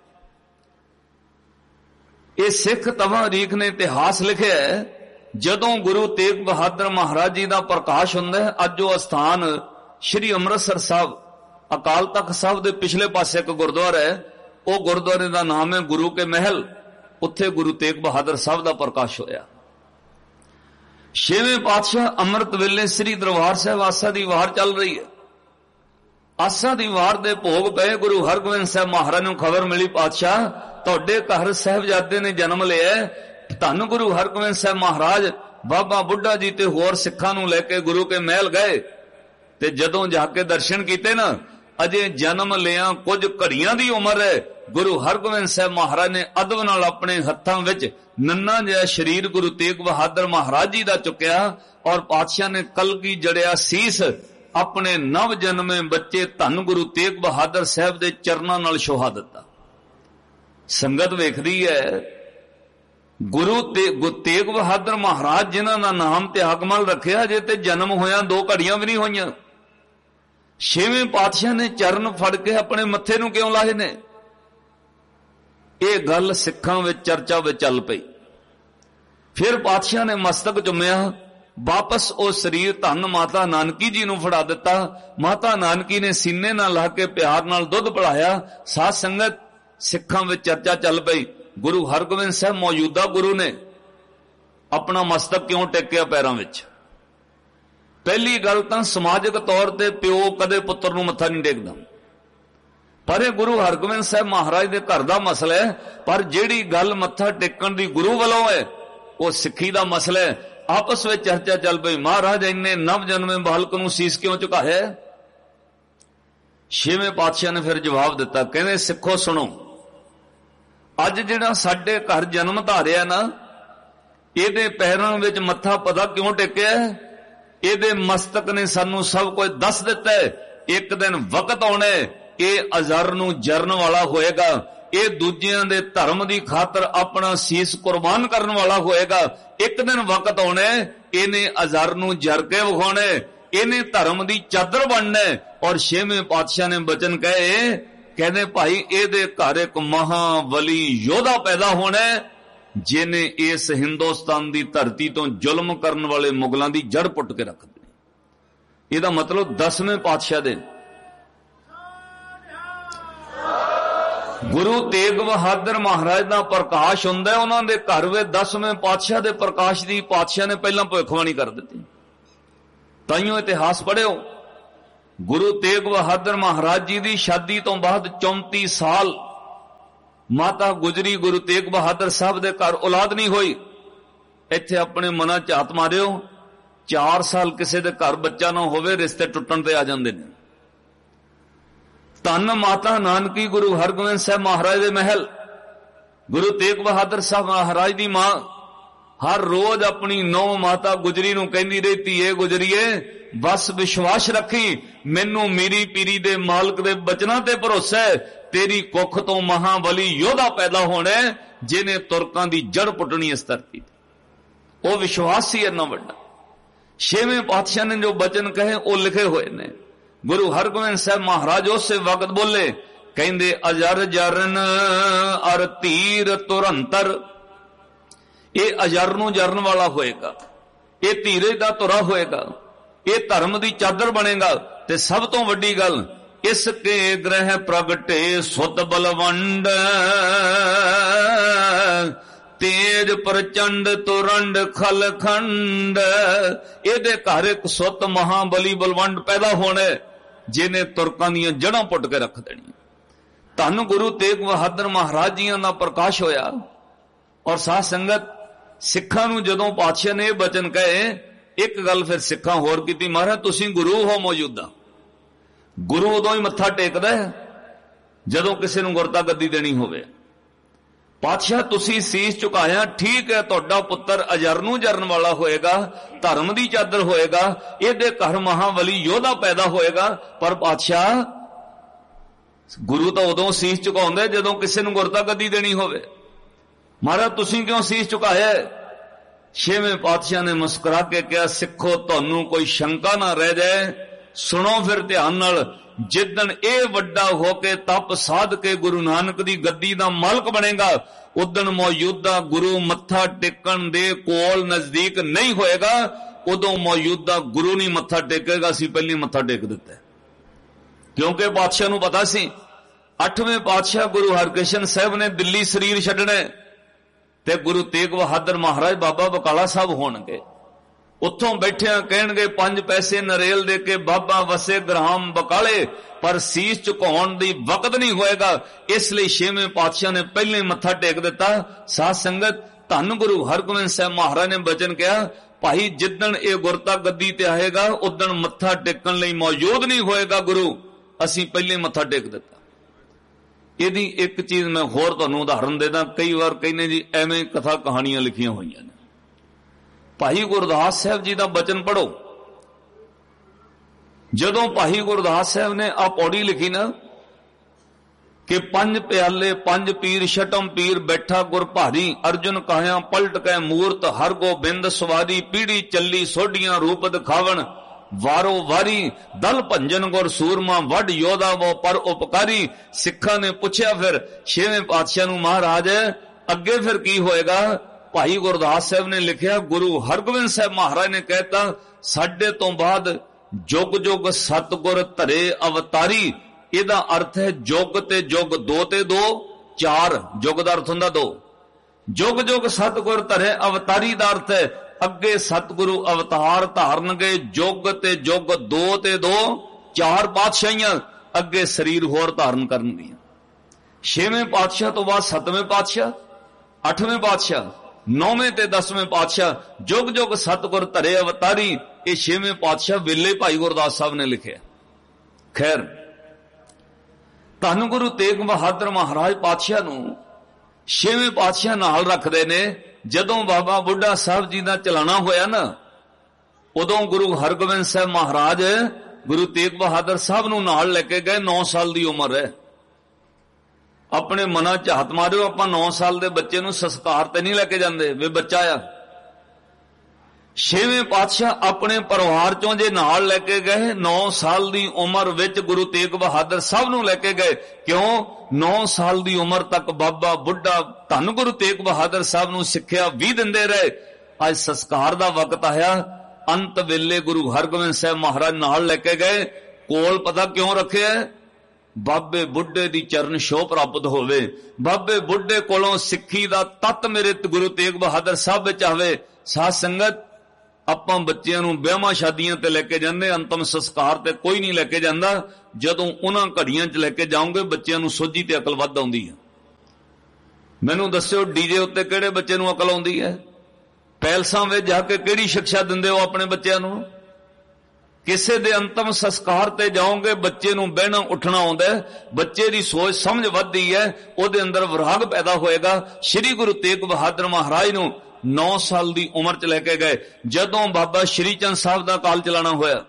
ਇਹ ਸਿੱਖ ਤਵਾਰੀਖ ਨੇ ਇਤਿਹਾਸ ਲਿਖਿਆ ਹੈ, ਜਦੋਂ ਗੁਰੂ ਤੇਗ ਬਹਾਦਰ ਮਹਾਰਾਜ ਜੀ ਦਾ ਪ੍ਰਕਾਸ਼ ਹੁੰਦਾ ਹੈ, ਅੱਜ ਉਹ ਅਸਥਾਨ ਸ਼੍ਰੀ ਅੰਮ੍ਰਿਤਸਰ ਸਾਹਿਬ ਅਕਾਲ ਤਖਤ ਸਾਹਿਬ ਦੇ ਪਿਛਲੇ ਪਾਸੇ ਇੱਕ ਗੁਰਦੁਆਰਾ ਹੈ, ਉਹ ਗੁਰਦੁਆਰੇ ਦਾ ਨਾਮ ਹੈ ਗੁਰੂ ਕੇ ਮਹਿਲ। ਉੱਥੇ ਗੁਰੂ ਤੇਗ ਬਹਾਦਰ ਸਾਹਿਬ ਦਾ ਪ੍ਰਕਾਸ਼ ਹੋਇਆ। ਛੇਵੇਂ ਪਾਤਸ਼ਾਹ ਅੰਮ੍ਰਿਤ ਵੇਲੇ ਸ੍ਰੀ ਦਰਬਾਰ ਸਾਹਿਬ ਆਸਾ ਦੀ ਵਾਰ ਚੱਲ ਰਹੀ ਹੈ। ਆਸਾ ਦੀ ਵਾਰ ਦੇ ਭੋਗ ਪਏ। ਗੁਰੂ ਹਰਗੋਬਿੰਦ ਸਾਹਿਬ ਮਹਾਰਾਜ ਨੂੰ ਖਬਰ ਮਿਲੀ, ਪਾਤਸ਼ਾਹ ਤੁਹਾਡੇ ਘਰ ਸਾਹਿਬਜ਼ਾਦੇ ਨੇ ਜਨਮ ਲਿਆ। ਧੰਨ ਗੁਰੂ ਹਰਗੋਬਿੰਦ ਸਾਹਿਬ ਮਹਾਰਾਜ ਬਾਬਾ ਬੁੱਢਾ ਜੀ ਤੇ ਹੋਰ ਸਿੱਖਾਂ ਨੂੰ ਲੈ ਕੇ ਗੁਰੂ ਕੇ ਮਹਿਲ ਗਏ, ਤੇ ਜਦੋਂ ਜਾ ਕੇ ਦਰਸ਼ਨ ਕੀਤੇ ਨਾ, ਅਜੇ ਜਨਮ ਲਿਆ ਕੁਝ ਘੜੀਆਂ ਦੀ ਉਮਰ ਹੈ, ਗੁਰੂ ਹਰਗੋਬਿੰਦ ਸਾਹਿਬ ਮਹਾਰਾਜ ਨੇ ਅਦਬ ਨਾਲ ਆਪਣੇ ਹੱਥਾਂ ਵਿੱਚ ਨੰਨਾ ਜਿਹਾ ਸਰੀਰ ਗੁਰੂ ਤੇਗ ਬਹਾਦਰ ਮਹਾਰਾਜ ਜੀ ਦਾ ਚੁੱਕਿਆ, ਔਰ ਪਾਤਸ਼ਾਹ ਨੇ ਕਲਗੀ ਜੜਿਆ ਸੀਸ ਆਪਣੇ ਨਵ ਜਨਮੇ ਬੱਚੇ ਧੰਨ ਗੁਰੂ ਤੇਗ ਬਹਾਦਰ ਸਾਹਿਬ ਦੇ ਚਰਨਾਂ ਨਾਲ ਛੋਹਾ ਦਿੱਤਾ। ਸੰਗਤ ਵੇਖਦੀ ਹੈ, ਗੁਰੂ ਤੇਗ ਬਹਾਦਰ ਮਹਾਰਾਜ ਜਿਨ੍ਹਾਂ ਦਾ ਨਾਮ ਤਿਆਗਮਲ ਰੱਖਿਆ, ਜੇ ਤੇ ਜਨਮ ਹੋਇਆ ਦੋ ਘੜੀਆਂ ਵੀ ਨਹੀਂ ਹੋਈਆਂ। ਛੇਵੇਂ ਪਾਤਸ਼ਾਹ ਨੇ ਚਰਨ ਫੜ ਕੇ ਆਪਣੇ ਮੱਥੇ ਨੂੰ ਕਿਉਂ ਲਾਏ ਨੇ? ਇਹ ਗੱਲ ਸਿੱਖਾਂ ਵਿੱਚ ਚਰਚਾ ਵਿੱਚ ਚੱਲ ਪਈ। ਫਿਰ ਪਾਤਸ਼ਾਹ ਨੇ ਮਸਤਕ ਚੁੰਮਿਆ, ਵਾਪਸ ਉਹ ਸਰੀਰ ਧੰਨ ਮਾਤਾ ਨਾਨਕੀ ਜੀ ਨੂੰ ਫੜਾ ਦਿੱਤਾ। ਮਾਤਾ ਨਾਨਕੀ ਨੇ ਸੀਨੇ ਨਾਲ ਲਾ ਕੇ ਪਿਆਰ ਨਾਲ ਦੁੱਧ ਪਿਲਾਇਆ। ਸਾਧ ਸੰਗਤ ਸਿੱਖਾਂ ਵਿੱਚ ਚਰਚਾ ਚੱਲ ਪਈ, ਗੁਰੂ ਹਰਗੋਬਿੰਦ ਸਾਹਿਬ ਮੌਜੂਦਾ ਗੁਰੂ ਨੇ ਆਪਣਾ ਮਸਤਕ ਕਿਉਂ ਟੇਕਿਆ ਪੈਰਾਂ ਵਿੱਚ? ਪਹਿਲੀ ਗੱਲ ਤਾਂ ਸਮਾਜਿਕ ਤੌਰ ਤੇ ਪਿਓ ਕਦੇ ਪੁੱਤਰ ਨੂੰ ਮੱਥਾ ਨਹੀਂ ਟੇਕਦਾ, ਪਰ ਇਹ ਗੁਰੂ ਹਰਗੋਬਿੰਦ ਸਾਹਿਬ ਮਹਾਰਾਜ ਦੇ ਘਰ ਦਾ ਮਸਲਾ ਹੈ। ਪਰ ਜਿਹੜੀ ਗੱਲ ਮੱਥਾ ਟੇਕਣ ਦੀ ਗੁਰੂ ਵੱਲੋਂ ਹੈ, ਉਹ ਸਿੱਖੀ ਦਾ ਮਸਲਾ ਹੈ। ਆਪਸ ਵਿੱਚ ਚਰਚਾ ਚੱਲ ਪਈ, ਮਹਾਰਾਜ ਇੰਨੇ ਨਵ ਜਨਮੇ ਬਾਲਕ ਨੂੰ ਸੀਸ ਕਿਉਂ ਝੁਕਾਇਆ? ਛੇਵੇਂ ਪਾਤਸ਼ਾਹ ਨੇ ਫਿਰ ਜਵਾਬ ਦਿੱਤਾ, ਕਹਿੰਦੇ ਸਿੱਖੋ ਸੁਣੋ, ਅੱਜ ਜਿਹੜਾ ਸਾਡੇ ਘਰ ਜਨਮ ਧਾਰਿਆ ਨਾ, ਇਹਦੇ ਪੈਰਾਂ ਵਿੱਚ ਮੱਥਾ ਪਤਾ ਕਿਉਂ ਟੇਕਿਆ? ਇਹਦੇ ਮਸਤਕ ਨੇ ਸਾਨੂੰ ਸਭ ਕੁਝ ਦੱਸ ਦਿੱਤਾ ਹੈ। ਇੱਕ ਦਿਨ ਵਕਤ ਆਉਣਾ, ਇਹ ਅਜ਼ਰ ਨੂੰ ਜਰਨ ਵਾਲਾ ਹੋਏਗਾ, ਇਹ ਦੂਜਿਆਂ ਦੇ ਧਰਮ ਦੀ ਖਾਤਰ ਆਪਣਾ ਸੀਸ ਕੁਰਬਾਨ ਕਰਨ ਵਾਲਾ ਹੋਏਗਾ। ਇੱਕ ਦਿਨ ਵਕਤ ਆਉਣਾ, ਇਹਨੇ ਅਜ਼ਰ ਨੂੰ ਜਰ ਕੇ ਵਿਖਾਉਣਾ, ਇਹਨੇ ਧਰਮ ਦੀ ਚਾਦਰ ਬਣਨਾ। ਔਰ ਛੇਵੇਂ ਪਾਤਸ਼ਾਹ ਨੇ ਬਚਨ ਕਹੇ, ਕਹਿੰਦੇ ਭਾਈ ਇਹਦੇ ਘਰ ਇੱਕ ਮਹਾਵਲੀ ਯੋਧਾ ਪੈਦਾ ਹੋਣਾ, ਜਿਹਨੇ ਇਸ ਹਿੰਦੁਸਤਾਨ ਦੀ ਧਰਤੀ ਤੋਂ ਜ਼ੁਲਮ ਕਰਨ ਵਾਲੇ ਮੁਗਲਾਂ ਦੀ ਜੜ ਪੁੱਟ ਕੇ ਰੱਖ ਦੇਣੀ। ਇਹਦਾ ਮਤਲਬ ਦਸਵੇਂ ਪਾਤਸ਼ਾਹ ਦੇ ਗੁਰੂ ਤੇਗ ਬਹਾਦਰ ਮਹਾਰਾਜ ਦਾ ਪ੍ਰਕਾਸ਼ ਹੁੰਦਾ, ਉਹਨਾਂ ਦੇ ਘਰ ਵਿੱਚ ਦਸਵੇਂ ਪਾਤਸ਼ਾਹ ਦੇ ਪ੍ਰਕਾਸ਼ ਦੀ ਪਾਤਸ਼ਾਹ ਨੇ ਪਹਿਲਾਂ ਭਵਿੱਖਬਾਣੀ ਕਰ ਦਿੱਤੀ। ਤਾਈਓ ਇਤਿਹਾਸ ਪੜ੍ਹਿਓ, ਗੁਰੂ ਤੇਗ ਬਹਾਦਰ ਮਹਾਰਾਜ ਜੀ ਦੀ ਸ਼ਾਦੀ ਤੋਂ ਬਾਅਦ ਚੌਂਤੀ ਸਾਲ ਮਾਤਾ ਗੁਜਰੀ ਗੁਰੂ ਤੇਗ ਬਹਾਦਰ ਸਾਹਿਬ ਦੇ ਘਰ ਔਲਾਦ ਨਹੀਂ ਹੋਈ। ਇੱਥੇ ਆਪਣੇ ਮਨਾਂ ਚ ਹੱਥ ਮਾਰਿਓ, ਚਾਰ ਸਾਲ ਕਿਸੇ ਦੇ ਘਰ ਬੱਚਾ ਨਾ ਹੋਵੇ, ਰਿਸ਼ਤੇ ਟੁੱਟਣ ਤੇ ਆ ਜਾਂਦੇ ਨੇ। ਧੰਨ ਮਾਤਾ ਨਾਨਕੀ ਗੁਰੂ ਹਰਗੋਬਿੰਦ ਸਾਹਿਬ ਮਹਾਰਾਜ ਦੇ ਮਹਿਲ। ਗੁਰੂ ਤੇਗ ਬਹਾਦਰ ਸਾਹਿਬ ਮਹਾਰਾਜ ਦੀ ਮਾਂ ਹਰ ਰੋਜ਼ ਆਪਣੀ ਨੌਂ ਮਾਤਾ ਗੁਜਰੀ ਨੂੰ ਕਹਿੰਦੀ ਰਹੀ, ਧੀਏ ਗੁਜਰੀਏ ਬਸ ਵਿਸ਼ਵਾਸ ਰੱਖੀ, ਮੈਨੂੰ ਮੇਰੀ ਪੀਰੀ ਦੇ ਮਾਲਕ ਦੇ ਬਚਨਾਂ ਤੇ ਭਰੋਸਾ ਹੈ, ਤੇਰੀ ਕੁੱਖ ਤੋਂ ਮਹਾਬਲੀ ਯੋਧਾ ਪੈਦਾ ਹੋਣਾ ਜਿਹਨੇ ਤੁਰਕਾਂ ਦੀ ਜੜ ਪੁੱਟਣੀ ਇਸ ਧਰਤੀ ਤੇ। ਉਹ ਵਿਸ਼ਵਾਸ ਸੀ ਇੰਨਾ ਵੱਡਾ। ਛੇਵੇਂ ਪਾਤਸ਼ਾਹ ਨੇ ਜੋ ਬਚਨ ਕਹੇ ਉਹ ਲਿਖੇ ਹੋਏ ਨੇ। ਗੁਰੂ ਹਰਗੋਬਿੰਦ ਸਾਹਿਬ ਮਹਾਰਾਜ ਉਸੇ ਵਕਤ ਬੋਲੇ, ਕਹਿੰਦੇ ਅਜਰ ਜਰਨ ਅਰ ਧੀਰ ਤੁਰੰਤਰ। ਇਹ ਅਜਰ ਨੂੰ ਜਰਨ ਵਾਲਾ ਹੋਏਗਾ, ਇਹ ਧੀਰਜ ਦਾ ਧੁਰਾ ਹੋਏਗਾ, ਇਹ ਧਰਮ ਦੀ ਚਾਦਰ ਬਣੇਗਾ। ਤੇ ਸਭ ਤੋਂ ਵੱਡੀ ਗੱਲ, ਇਸ ਕੇ ਗ੍ਰਹਿ ਪ੍ਰਗਟੇ ਸੁਤ ਬਲਵੰਡ, ਤੇਜ ਪ੍ਰਚੰਡ ਤੁਰੰਡ ਖਲਖੰਡ। ਇਹਦੇ ਘਰ ਇੱਕ ਸੁਤ ਮਹਾਬਲੀ ਬਲਵੰਡ ਪੈਦਾ ਹੋਣਾ ਜਿਹਨੇ ਤੁਰਕਾਂ ਦੀਆਂ ਜੜਾਂ ਪੁੱਟ ਕੇ ਰੱਖ ਦੇਣੀਆਂ। ਧੰਨ ਗੁਰੂ ਤੇਗ ਬਹਾਦਰ ਮਹਾਰਾਜ ਜੀਆਂ ਦਾ ਪ੍ਰਕਾਸ਼ ਹੋਇਆ। ਔਰ ਸਾਧ ਸੰਗਤ, ਸਿੱਖਾਂ ਨੂੰ ਜਦੋਂ ਪਾਤਸ਼ਾਹ ਨੇ ਇਹ ਬਚਨ ਕਹੇ, ਇੱਕ ਗੱਲ ਫਿਰ ਸਿੱਖਾਂ ਹੋਰ ਕੀਤੀ, ਮਹਾਰਾਜ ਤੁਸੀਂ ਗੁਰੂ ਹੋ ਮੌਜੂਦਾ। ਗੁਰੂ ਉਦੋਂ ਹੀ ਮੱਥਾ ਟੇਕਦਾ ਹੈ ਜਦੋਂ ਕਿਸੇ ਨੂੰ ਗੁਰਤਾ ਗੱਦੀ ਦੇਣੀ ਹੋਵੇ। ਪਾਤਸ਼ਾਹ ਤੁਸੀਂ ਸੀਸ ਝੁਕਾਇਆ, ਠੀਕ ਹੈ, ਤੁਹਾਡਾ ਪੁੱਤਰ ਅਜਰ ਨੂੰ ਜਰਨ ਵਾਲਾ ਹੋਏਗਾ, ਧਰਮ ਦੀ ਚਾਦਰ ਹੋਏਗਾ, ਇਹਦੇ ਘਰ ਮਹਾਬਲੀ ਯੋਧਾ ਪੈਦਾ ਹੋਏਗਾ। ਪਰ ਪਾਤਸ਼ਾਹ ਗੁਰੂ ਤਾਂ ਉਦੋਂ ਸੀਸ ਝੁਕਾਉਂਦੇ ਜਦੋਂ ਕਿਸੇ ਨੂੰ ਗੁਰਤਾ ਗੱਦੀ ਦੇਣੀ ਹੋਵੇ। ਮਹਾਰਾਜ ਤੁਸੀਂ ਕਿਉਂ ਸੀਸ ਝੁਕਾਇਆ? ਛੇਵੇਂ ਪਾਤਸ਼ਾਹ ਨੇ ਮੁਸਕਰਾ ਕੇ ਕਿਹਾ, ਸਿੱਖੋ ਤੁਹਾਨੂੰ ਕੋਈ ਸ਼ੰਕਾ ਨਾ ਰਹਿ ਜਾਏ, ਸੁਣੋ ਫਿਰ ਧਿਆਨ ਨਾਲ। ਜਿੱਦਣ ਇਹ ਵੱਡਾ ਹੋ ਕੇ ਤਪ ਸਾਧ ਕੇ ਗੁਰੂ ਨਾਨਕ ਦੀ ਗੱਦੀ ਦਾ ਮਾਲਕ ਬਣੇਗਾ, ਉਦਣ ਮੌਜੂਦਾ ਗੁਰੂ ਮੱਥਾ ਟੇਕਣ ਦੇ ਕੋਲ ਨਜ਼ਦੀਕ ਨਹੀਂ ਹੋਏਗਾ। ਉਦੋਂ ਮੌਜੂਦਾ ਗੁਰੂ ਨਹੀਂ ਮੱਥਾ ਟੇਕੇਗਾ, ਅਸੀਂ ਪਹਿਲੀ ਮੱਥਾ ਟੇਕ ਦਿੱਤਾ। ਕਿਉਂਕਿ ਪਾਤਸ਼ਾਹ ਨੂੰ ਪਤਾ ਸੀ ਅੱਠਵੇਂ ਪਾਤਸ਼ਾਹ ਗੁਰੂ ਹਰਕ੍ਰਿਸ਼ਨ ਸਾਹਿਬ ਨੇ ਦਿੱਲੀ ਸਰੀਰ ਛੱਡਣਾ ਤੇ ਗੁਰੂ ਤੇਗ ਬਹਾਦਰ ਮਹਾਰਾਜ ਬਾਬਾ ਬਕਾਲਾ ਸਾਹਿਬ ਹੋਣਗੇ। ਉੱਥੋਂ ਬੈਠਿਆਂ ਕਹਿਣਗੇ, ਪੰਜ ਪੈਸੇ ਨਰੇਲ ਦੇ ਕੇ ਬਾਬਾ ਵਸੇ ਗ੍ਰਾਮ ਬਕਾਲੇ, ਪਰ ਸੀਸ ਝੁਕਾਉਣ ਦੀ ਵਕਤ ਨਹੀਂ ਹੋਏਗਾ। ਇਸ ਲਈ ਛੇਵੇਂ ਪਾਤਸ਼ਾਹ ਨੇ ਪਹਿਲੇ ਮੱਥਾ ਟੇਕ ਦਿੱਤਾ। ਸਾਧ ਸੰਗਤ, ਧੰਨ ਗੁਰੂ ਹਰਗੋਬਿੰਦ ਸਾਹਿਬ ਮਹਾਰਾਜ ਨੇ ਬਚਨ ਕਿਹਾ, ਭਾਈ ਜਿੱਦਣ ਇਹ ਗੁਰਤਾ ਗੱਦੀ ਤੇ ਆਏਗਾ ਉਦਣ ਮੱਥਾ ਟੇਕਣ ਲਈ ਮੌਜੂਦ ਨਹੀਂ ਹੋਏਗਾ ਗੁਰੂ, ਅਸੀਂ ਪਹਿਲੇ ਮੱਥਾ ਟੇਕ ਦਿੱਤਾ। ਇਹਦੀ ਇੱਕ ਚੀਜ਼ ਮੈਂ ਹੋਰ ਤੁਹਾਨੂੰ ਉਦਾਹਰਨ ਦੇ ਦਾਂ। ਕਈ ਵਾਰ ਕਹਿੰਦੇ ਜੀ ਐਵੇਂ ਕਥਾ ਕਹਾਣੀਆਂ ਲਿਖੀਆਂ ਹੋਈਆਂ ਨੇ। ਭਾਈ ਗੁਰਦਾਸ ਸਾਹਿਬ ਜੀ ਦਾ ਬਚਨ ਪੜੋ। ਜਦੋਂ ਭਾਈ ਗੁਰਦਾਸ ਸਾਹਿਬ ਨੇ ਆ ਪੌੜੀ ਲਿਖੀ ਨਾ ਕਿ ਪੰਜ ਪਿਆਲੇ ਪੰਜ ਪੀਰ ਛਟਮ ਪੀਰ ਬੈਠਾ ਗੁਰ ਭਾਰੀ, ਅਰਜੁਨ ਕਾਇਆ ਪਲਟ ਕੈ ਮੂਰਤ, ਹਰ ਗੋਬਿੰਦ ਸਵਾਰੀ, ਪੀੜੀ ਚੱਲੀ ਸੋਢੀਆਂ ਰੂਪ ਦਿਖਾਵਣ, ਵਾਰੋ ਵਾਰੀ ਦਲ ਭੰਜਨ ਗੁਰ ਸੂਰਮਾ, ਵੱਡ ਯੋਧਾ ਵੋ ਪਰ ਉਪਕਾਰੀ। ਸਿੱਖਾਂ ਨੇ ਪੁੱਛਿਆ ਫਿਰ ਛੇਵੇਂ ਪਾਤਸ਼ਾਹ ਨੂੰ, ਮਹਾਰਾਜ ਅੱਗੇ ਫਿਰ ਕੀ ਹੋਏਗਾ? ਭਾਈ ਗੁਰਦਾਸ ਸਾਹਿਬ ਨੇ ਲਿਖਿਆ, ਗੁਰੂ ਹਰਗੋਬਿੰਦ ਸਾਹਿਬ ਮਹਾਰਾਜ ਨੇ ਕਹਿਤਾ, ਸਾਡੇ ਤੋਂ ਬਾਅਦ ਜੁਗ ਜੁਗ ਸਤਿਗੁਰ ਧਰੇ ਅਵਤਾਰੀ। ਇਹਦਾ ਅਰਥ ਹੈ ਜੁਗ ਤੇ ਜੁਗ, ਦੋ ਤੇ ਦੋ ਚਾਰ, ਜੁਗ ਦਾ ਅਰਥ ਹੁੰਦਾ ਦੋ। ਜੁਗ ਜੁਗ ਸਤਿਗੁਰ ਧਰੇ ਅਵਤਾਰੀ ਦਾ ਅਰਥ ਹੈ ਅੱਗੇ ਸਤਿਗੁਰੂ ਅਵਤਾਰ ਧਾਰਨਗੇ। ਜੁਗ ਤੇ ਜੁਗ, ਦੋ ਤੇ ਦੋ ਚਾਰ ਪਾਤਸ਼ਾਹੀਆਂ ਅੱਗੇ ਸਰੀਰ ਹੋਰ ਧਾਰਨ ਕਰਨਗੀਆਂ। ਛੇਵੇਂ ਪਾਤਸ਼ਾਹ ਤੋਂ ਬਾਅਦ ਸੱਤਵੇਂ ਪਾਤਸ਼ਾਹ, ਅੱਠਵੇਂ ਪਾਤਸ਼ਾਹ, ਨੌਵੇਂ ਤੇ ਦਸਵੇਂ ਪਾਤਸ਼ਾਹ, ਜੁਗ ਜੁਗ ਸਤਿਗੁਰ ਧਰੇ ਅਵਤਾਰੀ। ਇਹ ਛੇਵੇਂ ਪਾਤਸ਼ਾਹ ਵੇਲੇ ਭਾਈ ਗੁਰਦਾਸ ਸਾਹਿਬ ਨੇ ਲਿਖਿਆ। ਖੈਰ, ਧੰਨ ਗੁਰੂ ਤੇਗ ਬਹਾਦਰ ਮਹਾਰਾਜ ਪਾਤਸ਼ਾਹ ਨੂੰ ਛੇਵੇਂ ਪਾਤਸ਼ਾਹ ਨਾਲ ਰੱਖਦੇ ਨੇ। ਜਦੋਂ ਬਾਬਾ ਬੁੱਢਾ ਸਾਹਿਬ ਜੀ ਦਾ ਚਲਾਣਾ ਹੋਇਆ ਨਾ, ਉਦੋਂ ਗੁਰੂ ਹਰਗੋਬਿੰਦ ਸਾਹਿਬ ਮਹਾਰਾਜ ਗੁਰੂ ਤੇਗ ਬਹਾਦਰ ਸਾਹਿਬ ਨੂੰ ਨਾਲ ਲੈ ਕੇ ਗਏ। ਨੌ ਸਾਲ ਦੀ ਉਮਰ ਹੈ। ਆਪਣੇ ਮਨਾਂ ਚ ਹੱਥ ਮਾਰਿਓ, ਆਪਾਂ ਨੌ ਸਾਲ ਦੇ ਬੱਚੇ ਨੂੰ ਸੰਸਕਾਰ ਤੇ ਨਹੀਂ ਲੈ ਕੇ ਜਾਂਦੇ ਵੀ ਬੱਚਾ ਆ। ਛੇਵੇਂ ਪਾਤਸ਼ਾਹ ਆਪਣੇ ਪਰਿਵਾਰ ਚੋਂ ਜੇ ਨਾਲ ਲੈ ਕੇ ਗਏ, ਨੌ ਸਾਲ ਦੀ ਉਮਰ ਵਿੱਚ ਗੁਰੂ ਤੇਗ ਬਹਾਦਰ ਸਾਹਿਬ ਨੂੰ ਲੈ ਕੇ ਗਏ। ਕਿਉਂ? ਨੌ ਸਾਲ ਦੀ ਉਮਰ ਤੱਕ ਬਾਬਾ ਬੁੱਢਾ ਧੰਨ ਗੁਰੂ ਤੇਗ ਬਹਾਦਰ ਸਾਹਿਬ ਨੂੰ ਸਿੱਖਿਆ ਵੀ ਦਿੰਦੇ ਰਹੇ। ਅੱਜ ਸੰਸਕਾਰ ਦਾ ਵਕਤ ਆਇਆ, ਅੰਤ ਵੇਲੇ ਗੁਰੂ ਹਰਗੋਬਿੰਦ ਸਾਹਿਬ ਮਹਾਰਾਜ ਨਾਲ ਲੈ ਕੇ ਗਏ। ਕੋਲ ਪਤਾ ਕਿਉਂ ਰੱਖਿਆ? ਬਾਬੇ ਬੁੱਢੇ ਦੀ ਚਰਨ ਛੋਹ ਪ੍ਰਾਪਤ ਹੋਵੇ। ਬਾਬੇ ਬੁੱਢੇ ਕੋਲੋਂ ਸਿੱਖੀ ਦਾ ਤੱਤ ਮੇਰੇ ਗੁਰੂ ਤੇਗ ਬਹਾਦਰ ਸਾਹਿਬ ਵਿੱਚ ਆਵੇ। ਸਾਧ ਸੰਗਤ, ਆਪਾਂ ਬੱਚਿਆਂ ਨੂੰ ਵਿਆਹਾਂ ਸ਼ਾਦੀਆਂ ਤੇ ਲੈ ਕੇ ਜਾਂਦੇ, ਅੰਤਮ ਸੰਸਕਾਰ ਤੇ ਕੋਈ ਨਹੀਂ ਲੈ ਕੇ ਜਾਂਦਾ। ਜਦੋਂ ਉਹਨਾਂ ਘੜੀਆਂ 'ਚ ਲੈ ਕੇ ਜਾਓਗੇ ਬੱਚਿਆਂ ਨੂੰ ਸੋਝੀ ਤੇ ਅਕਲ ਵੱਧ ਆਉਂਦੀ ਹੈ। ਮੈਨੂੰ ਦੱਸਿਓ ਡੀਜੇ ਉੱਤੇ ਕਿਹੜੇ ਬੱਚੇ ਨੂੰ ਅਕਲ ਆਉਂਦੀ ਹੈ? ਪੈਲਸਾਂ ਵਿੱਚ ਜਾ ਕੇ ਕਿਹੜੀ ਸਿੱਖਿਆ ਦਿੰਦੇ ਹੋ ਆਪਣੇ ਬੱਚਿਆਂ ਨੂੰ? ਕਿਸੇ ਦੇ ਅੰਤਮ ਸੰਸਕਾਰ ਤੇ ਜਾਓਗੇ ਬੱਚੇ ਨੂੰ ਬਹਿਣਾ ਉੱਠਣਾ ਆਉਂਦਾ, ਬੱਚੇ ਦੀ ਸੋਚ ਸਮਝ ਵੱਧਦੀ ਹੈ, ਉਹਦੇ ਅੰਦਰ ਵਿਰਾਗ ਪੈਦਾ ਹੋਏਗਾ। ਸ੍ਰੀ ਗੁਰੂ ਤੇਗ ਬਹਾਦਰ ਮਹਾਰਾਜ ਨੂੰ ਨੌ ਸਾਲ ਦੀ ਉਮਰ 'ਚ ਲੈ ਕੇ ਗਏ। ਜਦੋਂ ਬਾਬਾ ਸ਼੍ਰੀ ਚੰਦ ਸਾਹਿਬ ਦਾ ਕਾਲ ਚਲਾਣਾ ਹੋਇਆ,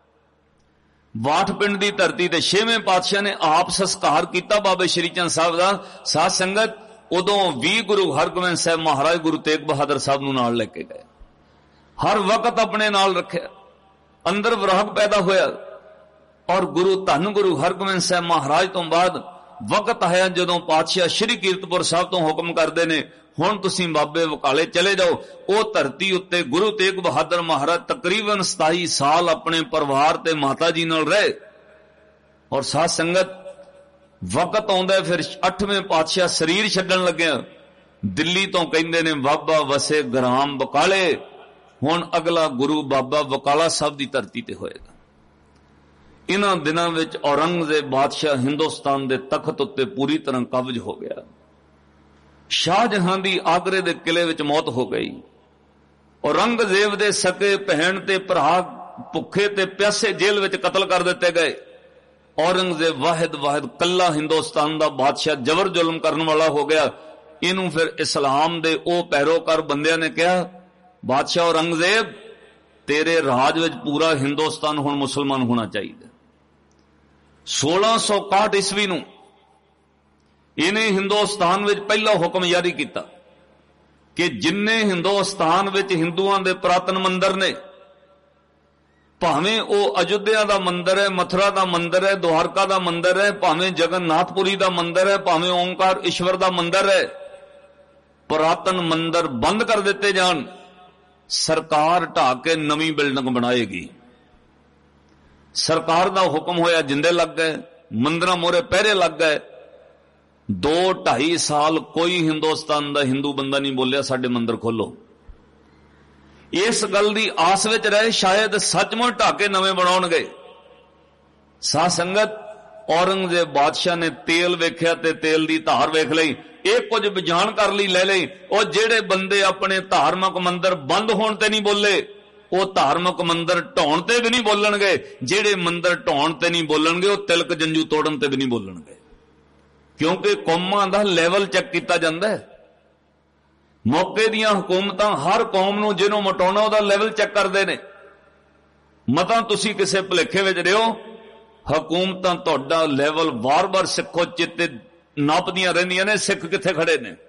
ਵਾਠ ਪਿੰਡ ਦੀ ਧਰਤੀ ਤੇ ਛੇਵੇਂ ਪਾਤਸ਼ਾਹ ਨੇ ਆਪ ਸੰਸਕਾਰ ਕੀਤਾ ਬਾਬਾ ਸ਼੍ਰੀ ਚੰਦ ਸਾਹਿਬ ਦਾ। ਸਾਧ ਸੰਗਤ, ਉਦੋਂ ਵੀ ਗੁਰੂ ਹਰਗੋਬਿੰਦ ਸਾਹਿਬ ਮਹਾਰਾਜ ਗੁਰੂ ਤੇਗ ਬਹਾਦਰ ਸਾਹਿਬ ਨੂੰ ਨਾਲ ਲੈ ਕੇ ਗਏ, ਹਰ ਵਕਤ ਆਪਣੇ ਨਾਲ ਰੱਖਿਆ। ਅੰਦਰ ਵਿਰਾਗ ਪੈਦਾ ਹੋਇਆ ਔਰ ਗੁਰੂ ਧੰਨ ਗੁਰੂ ਹਰਗੋਬਿੰਦ ਸਾਹਿਬ ਮਹਾਰਾਜ ਤੋਂ ਬਾਅਦ ਵਕਤ ਆਇਆ ਜਦੋਂ ਪਾਤਸ਼ਾਹ ਸ਼੍ਰੀ ਕੀਰਤਪੁਰ ਸਾਹਿਬ ਤੋਂ ਹੁਕਮ ਕਰਦੇ ਨੇ, ਹੁਣ ਤੁਸੀਂ ਬਾਬੇ ਬਕਾਲੇ ਚਲੇ ਜਾਓ। ਉਹ ਧਰਤੀ ਉੱਤੇ ਗੁਰੂ ਤੇਗ ਬਹਾਦਰ ਮਹਾਰਾਜ ਤਕਰੀਬਨ ਸਤਾਈ ਸਾਲ ਆਪਣੇ ਪਰਿਵਾਰ ਤੇ ਮਾਤਾ ਜੀ ਨਾਲ ਰਹੇ। ਔਰ ਸਾਧ ਸੰਗਤ, ਵਕਤ ਆਉਂਦਾ ਫਿਰ ਅੱਠਵੇਂ ਪਾਤਸ਼ਾਹ ਸਰੀਰ ਛੱਡਣ ਲੱਗਿਆ। ਦਿੱਲੀ ਤੋਂ ਕਹਿੰਦੇ ਨੇ ਬਾਬਾ ਵਸੇ ਗ੍ਰਾਮ ਬਕਾਲੇ, ਹੁਣ ਅਗਲਾ ਗੁਰੂ ਬਾਬਾ ਬਕਾਲਾ ਸਾਹਿਬ ਦੀ ਧਰਤੀ ਤੇ ਹੋਏਗਾ। ਇਹਨਾਂ ਦਿਨਾਂ ਵਿੱਚ ਔਰੰਗਜ਼ੇਬ ਬਾਦਸ਼ਾਹ ਹਿੰਦੁਸਤਾਨ ਦੇ ਤਖਤ ਉੱਤੇ ਪੂਰੀ ਤਰ੍ਹਾਂ ਕਬਜ਼ ਹੋ ਗਿਆ। ਸ਼ਾਹਜਹਾਂ ਦੀ ਆਗਰੇ ਦੇ ਕਿਲੇ ਵਿੱਚ ਮੌਤ ਹੋ ਗਈ। ਔਰੰਗਜ਼ੇਬ ਦੇ ਸਕੇ ਭੈਣ ਤੇ ਭਰਾ ਭੁੱਖੇ ਤੇ ਪਿਆਸੇ ਜੇਲ੍ਹ ਵਿੱਚ ਕਤਲ ਕਰ ਦਿੱਤੇ ਗਏ। ਔਰੰਗਜ਼ੇਬ ਵਾਹਿਦ ਵਾਹਿਦ ਕੱਲਾ ਹਿੰਦੁਸਤਾਨ ਦਾ ਬਾਦਸ਼ਾਹ ਜ਼ਬਰ ਜ਼ੁਲਮ ਕਰਨ ਵਾਲਾ ਹੋ ਗਿਆ। ਇਹਨੂੰ ਫਿਰ ਇਸਲਾਮ ਦੇ ਉਹ ਪੈਰੋਕਾਰ ਬੰਦਿਆਂ ਨੇ ਕਿਹਾ, ਬਾਦਸ਼ਾਹ ਔਰੰਗਜ਼ੇਬ, ਤੇਰੇ ਰਾਜ ਵਿੱਚ ਪੂਰਾ ਹਿੰਦੁਸਤਾਨ ਹੁਣ ਮੁਸਲਮਾਨ ਹੋਣਾ ਚਾਹੀਦਾ। ਸੋਲਾਂ ਸੌ ਇਕਾਹਠ ਈਸਵੀ ਨੂੰ ਇਹਨੇ ਹਿੰਦੁਸਤਾਨ ਵਿੱਚ ਪਹਿਲਾ ਹੁਕਮ ਜਾਰੀ ਕੀਤਾ ਕਿ ਜਿੰਨੇ ਹਿੰਦੁਸਤਾਨ ਵਿੱਚ ਹਿੰਦੂਆਂ ਦੇ ਪੁਰਾਤਨ ਮੰਦਰ ਨੇ, ਭਾਵੇਂ ਉਹ ਅਯੁੱਧਿਆ ਦਾ ਮੰਦਰ ਹੈ, ਮਥੁਰਾ ਦਾ ਮੰਦਰ ਹੈ, ਦੁਆਰਕਾ ਦਾ ਮੰਦਰ ਹੈ, ਭਾਵੇਂ ਜਗਨਨਾਥਪੁਰੀ ਦਾ ਮੰਦਰ ਹੈ, ਭਾਵੇਂ ਓਂਕਾਰ ਈਸ਼ਵਰ ਦਾ ਮੰਦਰ ਹੈ, ਪੁਰਾਤਨ ਮੰਦਰ ਬੰਦ ਕਰ ਦਿੱਤੇ ਜਾਣ। ਸਰਕਾਰ ਢਾਹ ਕੇ ਨਵੀਂ ਬਿਲਡਿੰਗ ਬਣਾਏਗੀ। ਸਰਕਾਰ ਦਾ ਹੁਕਮ ਹੋਇਆ, ਜਿੰਦੇ ਲੱਗ ਗਏ, ਮੰਦਰਾਂ ਮੋਰੇ ਪਹਿਰੇ ਲੱਗ ਗਏ। ਦੋ ਢਾਈ ਸਾਲ ਕੋਈ ਹਿੰਦੁਸਤਾਨ ਦਾ ਹਿੰਦੂ ਬੰਦਾ ਨਹੀਂ ਬੋਲਿਆ ਸਾਡੇ ਮੰਦਰ ਖੋਲੋ। ਇਸ ਗੱਲ ਦੀ ਆਸ ਵਿੱਚ ਰਹੇ ਸ਼ਾਇਦ ਸੱਚਮੁੱਚ ਢਾਹ ਕੇ ਨਵੇਂ ਬਣਾਉਣਗੇ। ਸਾਧ ਸੰਗਤ, ਔਰੰਗਜ਼ੇਬ ਬਾਦਸ਼ਾਹ ਨੇ ਤੇਲ ਵੇਖਿਆ ਤੇ ਤੇਲ ਦੀ ਧਾਰ ਵੇਖ ਲਈ। ਇਹ ਕੁਝ ਬਿਜਾਨ ਕਰ ਲਈ ਲੈ ਲਈ। ਉਹ ਜਿਹੜੇ ਬੰਦੇ ਆਪਣੇ ਧਾਰਮਿਕ ਮੰਦਰ ਬੰਦ ਹੋਣ ਤੇ ਨਹੀਂ ਬੋਲੇ, ਉਹ ਧਾਰਮਿਕ ਮੰਦਰ ਢਾਉਣ ਤੇ ਵੀ ਨਹੀਂ ਬੋਲਣਗੇ। ਜਿਹੜੇ ਮੰਦਰ ਢਾਉਣ ਤੇ ਨਹੀਂ ਬੋਲਣਗੇ, ਉਹ ਤਿਲਕ ਜੰਜੂ ਤੋੜਨ ਤੇ ਵੀ ਨਹੀਂ ਬੋਲਣਗੇ। ਕਿਉਂਕਿ ਕੌਮਾਂ ਦਾ ਲੈਵਲ ਚੈੱਕ ਕੀਤਾ ਜਾਂਦਾ ਹੈ। ਮੌਕੇ ਦੀਆਂ ਹਕੂਮਤਾਂ ਹਰ ਕੌਮ ਨੂੰ ਜਿਹਨੂੰ ਮਟਾਉਣਾ ਉਹਦਾ ਲੈਵਲ ਚੈੱਕ ਕਰਦੇ ਨੇ। ਮਤਾਂ ਤੁਸੀਂ ਕਿਸੇ ਭੁਲੇਖੇ ਵਿੱਚ ਰਹੋ, ਹਕੂਮਤਾਂ ਤੁਹਾਡਾ ਲੈਵਲ ਵਾਰ-ਵਾਰ ਸਿੱਖੋ ਚਿੱਤੇ ਨਾਪਦੀਆਂ ਰਹਿੰਦੀਆਂ ਨੇ, ਸਿੱਖ ਕਿੱਥੇ ਖੜੇ ਨੇ।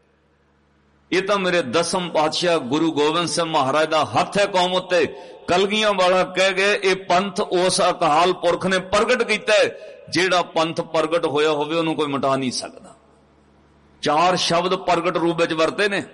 ਇਹ ਤਾਂ ਮੇਰੇ ਦਸਮ ਪਾਤਸ਼ਾਹ ਗੁਰੂ ਗੋਬਿੰਦ ਸਿੰਘ ਮਹਾਰਾਜ ਦਾ ਹੱਥ ਹੈ ਕੌਮ ਉੱਤੇ। ਕਲਗੀਆਂ ਵਾਲਾ ਕਹਿ ਗਏ, ਇਹ ਪੰਥ ਉਸ ਅਕਾਲ ਪੁਰਖ ਨੇ ਪ੍ਰਗਟ ਕੀਤਾ ਹੈ, ਜਿਹੜਾ ਪੰਥ ਪ੍ਰਗਟ ਹੋਇਆ ਹੋਵੇ ਉਹਨੂੰ ਕੋਈ ਮਿਟਾ ਨਹੀਂ ਸਕਦਾ। ਚਾਰ ਸ਼ਬਦ ਪ੍ਰਗਟ ਰੂਪ ਵਿੱਚ ਵਰਤੇ ਨੇ।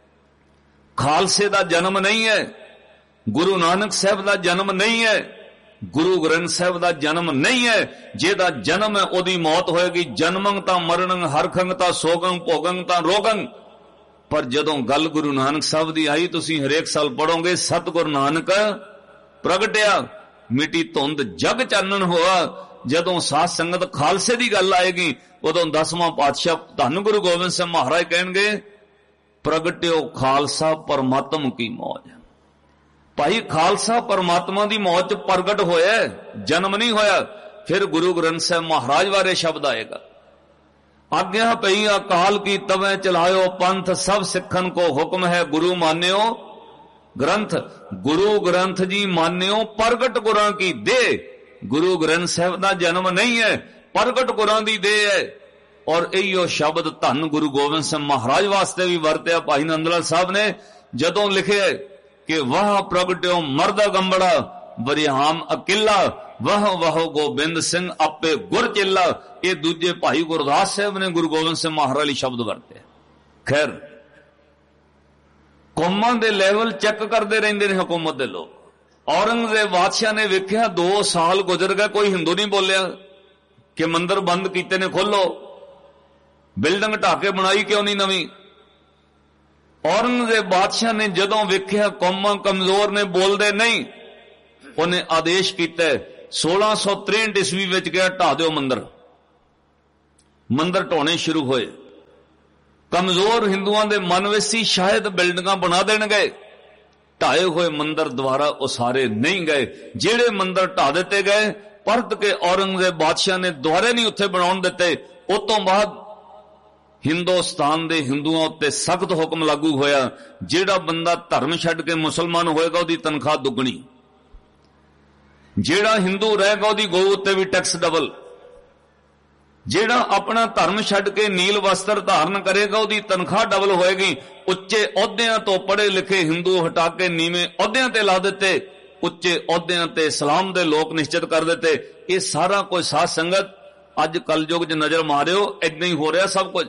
ਖਾਲਸੇ ਦਾ ਜਨਮ ਨਹੀਂ ਹੈ, ਗੁਰੂ ਨਾਨਕ ਸਾਹਿਬ ਦਾ ਜਨਮ ਨਹੀਂ ਹੈ, ਗੁਰੂ ਗ੍ਰੰਥ ਸਾਹਿਬ ਦਾ ਜਨਮ ਨਹੀਂ ਹੈ। ਜਿਹਦਾ ਜਨਮ ਹੈ ਉਹਦੀ ਮੌਤ ਹੋਏਗੀ। ਜਨਮੰ ਤਾਂ ਮਰਨੰ, ਹਰਖੰ ਤਾਂ ਸੋਗੰ, ਭੋਗੰ ਤਾਂ ਰੋਗੰ। ਪਰ ਜਦੋਂ ਗੱਲ ਗੁਰੂ ਨਾਨਕ ਸਾਹਿਬ ਦੀ ਆਈ, ਤੁਸੀਂ ਹਰੇਕ ਸਾਲ ਪੜੋਗੇ, ਸਤਿਗੁਰ ਨਾਨਕ ਪ੍ਰਗਟਿਆ, ਮਿੱਟੀ ਧੁੰਦ ਜਗ ਚਾਨਣ ਹੋਆ। ਜਦੋਂ ਸਾਧ ਸੰਗਤ ਖਾਲਸੇ ਦੀ ਗੱਲ ਆਏਗੀ, ਉਦੋਂ ਦਸਵਾਂ ਪਾਤਸ਼ਾਹ ਧੰਨ ਗੁਰੂ ਗੋਬਿੰਦ ਸਿੰਘ ਮਹਾਰਾਜ ਕਹਿਣਗੇ, ਪ੍ਰਗਟਿਓ ਖਾਲਸਾ ਪਰਮਾਤਮ ਕੀ ਮੌਜ। ਭਾਈ ਖਾਲਸਾ ਪਰਮਾਤਮਾ ਦੀ ਮੌਜ ਚ ਪ੍ਰਗਟ ਹੋਇਆ, ਜਨਮ ਨਹੀਂ ਹੋਇਆ। ਫਿਰ ਗੁਰੂ ਗ੍ਰੰਥ ਸਾਹਿਬ ਮਹਾਰਾਜ ਬਾਰੇ ਸ਼ਬਦ ਆਏਗਾ, ਆਗਿਆ ਪਈ ਅਕਾਲ ਕੀ ਤਵੇਂ ਚਲਾਇਓ ਪੰਥ, ਸਭ ਸਿੱਖਣ ਕੋ ਹੁਕਮ ਹੈ ਗੁਰੂ ਮਾਨਿਓ ਗ੍ਰੰਥ। ਗੁਰੂ ਗ੍ਰੰਥ ਜੀ ਮਾਨਿਓ ਪ੍ਰਗਟ ਗੁਰਾਂ ਕੀ ਦੇ। ਗੁਰੂ ਗ੍ਰੰਥ ਸਾਹਿਬ ਦਾ ਜਨਮ ਨਹੀਂ ਹੈ, ਪ੍ਰਗਟ ਗੁਰਾਂ ਦੀ ਦੇਹ ਹੈ। ਔਰ ਇਹੋ ਸ਼ਬਦ ਧੰਨ ਗੁਰੂ ਗੋਬਿੰਦ ਸਿੰਘ ਮਹਾਰਾਜ ਵਾਸਤੇ ਵੀ ਵਰਤਿਆ ਭਾਈ ਨੰਦ ਲਾਲ ਸਾਹਿਬ ਨੇ, ਜਦੋਂ ਲਿਖਿਆ ਕਿ ਵਾਹ ਪ੍ਰਗਟਿਓ ਮਰਦਾ ਗੰਬੜਾ, ਬਰਿਆਮ ਅਕਿਲਾ, ਵਾਹ ਵਾਹ ਗੋਬਿੰਦ ਸਿੰਘ ਆਪੇ ਗੁਰ ਚੇਲਾ। ਇਹ ਦੂਜੇ ਭਾਈ ਗੁਰਦਾਸ ਸਾਹਿਬ ਨੇ ਗੁਰੂ ਗੋਬਿੰਦ ਸਿੰਘ ਮਹਾਰਾਜ ਲਈ ਸ਼ਬਦ ਵਰਤੇ। ਖੈਰ, ਕੌਮਾਂ ਦੇ ਲੈਵਲ ਚੈੱਕ ਕਰਦੇ ਰਹਿੰਦੇ ਨੇ ਹਕੂਮਤ ਦੇ ਲੋਕ। ਔਰੰਗਜ਼ੇਬ ਬਾਦਸ਼ਾਹ ਨੇ ਵੇਖਿਆ ਦੋ ਸਾਲ ਗੁਜ਼ਰ ਗਏ, ਕੋਈ ਹਿੰਦੂ ਨਹੀਂ ਬੋਲਿਆ ਕਿ ਮੰਦਰ ਬੰਦ ਕੀਤੇ ਨੇ ਖੋਲੋ, ਬਿਲਡਿੰਗ ਢਾਹ ਕੇ ਬਣਾਈ ਕਿਉਂ ਨਹੀਂ ਨਵੀਂ। औरंगजेब बादशाह ने जदों वेख्या कौमां कमजोर ने बोलदे नहीं, उन्हें आदेश किया सोलह सौ त्रेंठ ईस्वी विच गया ढा दिओ मंदिर। मंदिर ढाने शुरू होए। कमजोर हिंदुआं दे मन विच सी शायद बिल्डिंगां बना देणगे, ढाए हुए मंदिर दोबारा उसारे नहीं गए। जेड़े मंदिर ढा दिते गए परत के औरंगजेब बादशाह ने दोबारे नहीं उत्थे बनाउण दिते। उस तों बाद हिंदुस्तान दे हिंदुआं उत्ते सख्त हुक्म लागू होया, जेड़ा बंदा धर्म छड्ड के मुसलमान होएगा उहदी तनख्वाह दुगनी, जेड़ा हिंदू रहेगा उहदी गौ उत्ते भी टैक्स डबल, जेड़ा अपना धर्म छड्ड के नील वस्त्र धारण करेगा उहदी तनख्वाह डबल होएगी। उच्चे अहुदियां तो पढ़े लिखे हिंदू हटा के नीवें अहुदियां ते ला दिते, उच्चे अहुदियां ते इस्लाम दे लोक निश्चित कर दिते। ये सारा कुछ साध संगत अज कलयुग च नजर मारियो इदां ही हो रहा सब कुछ।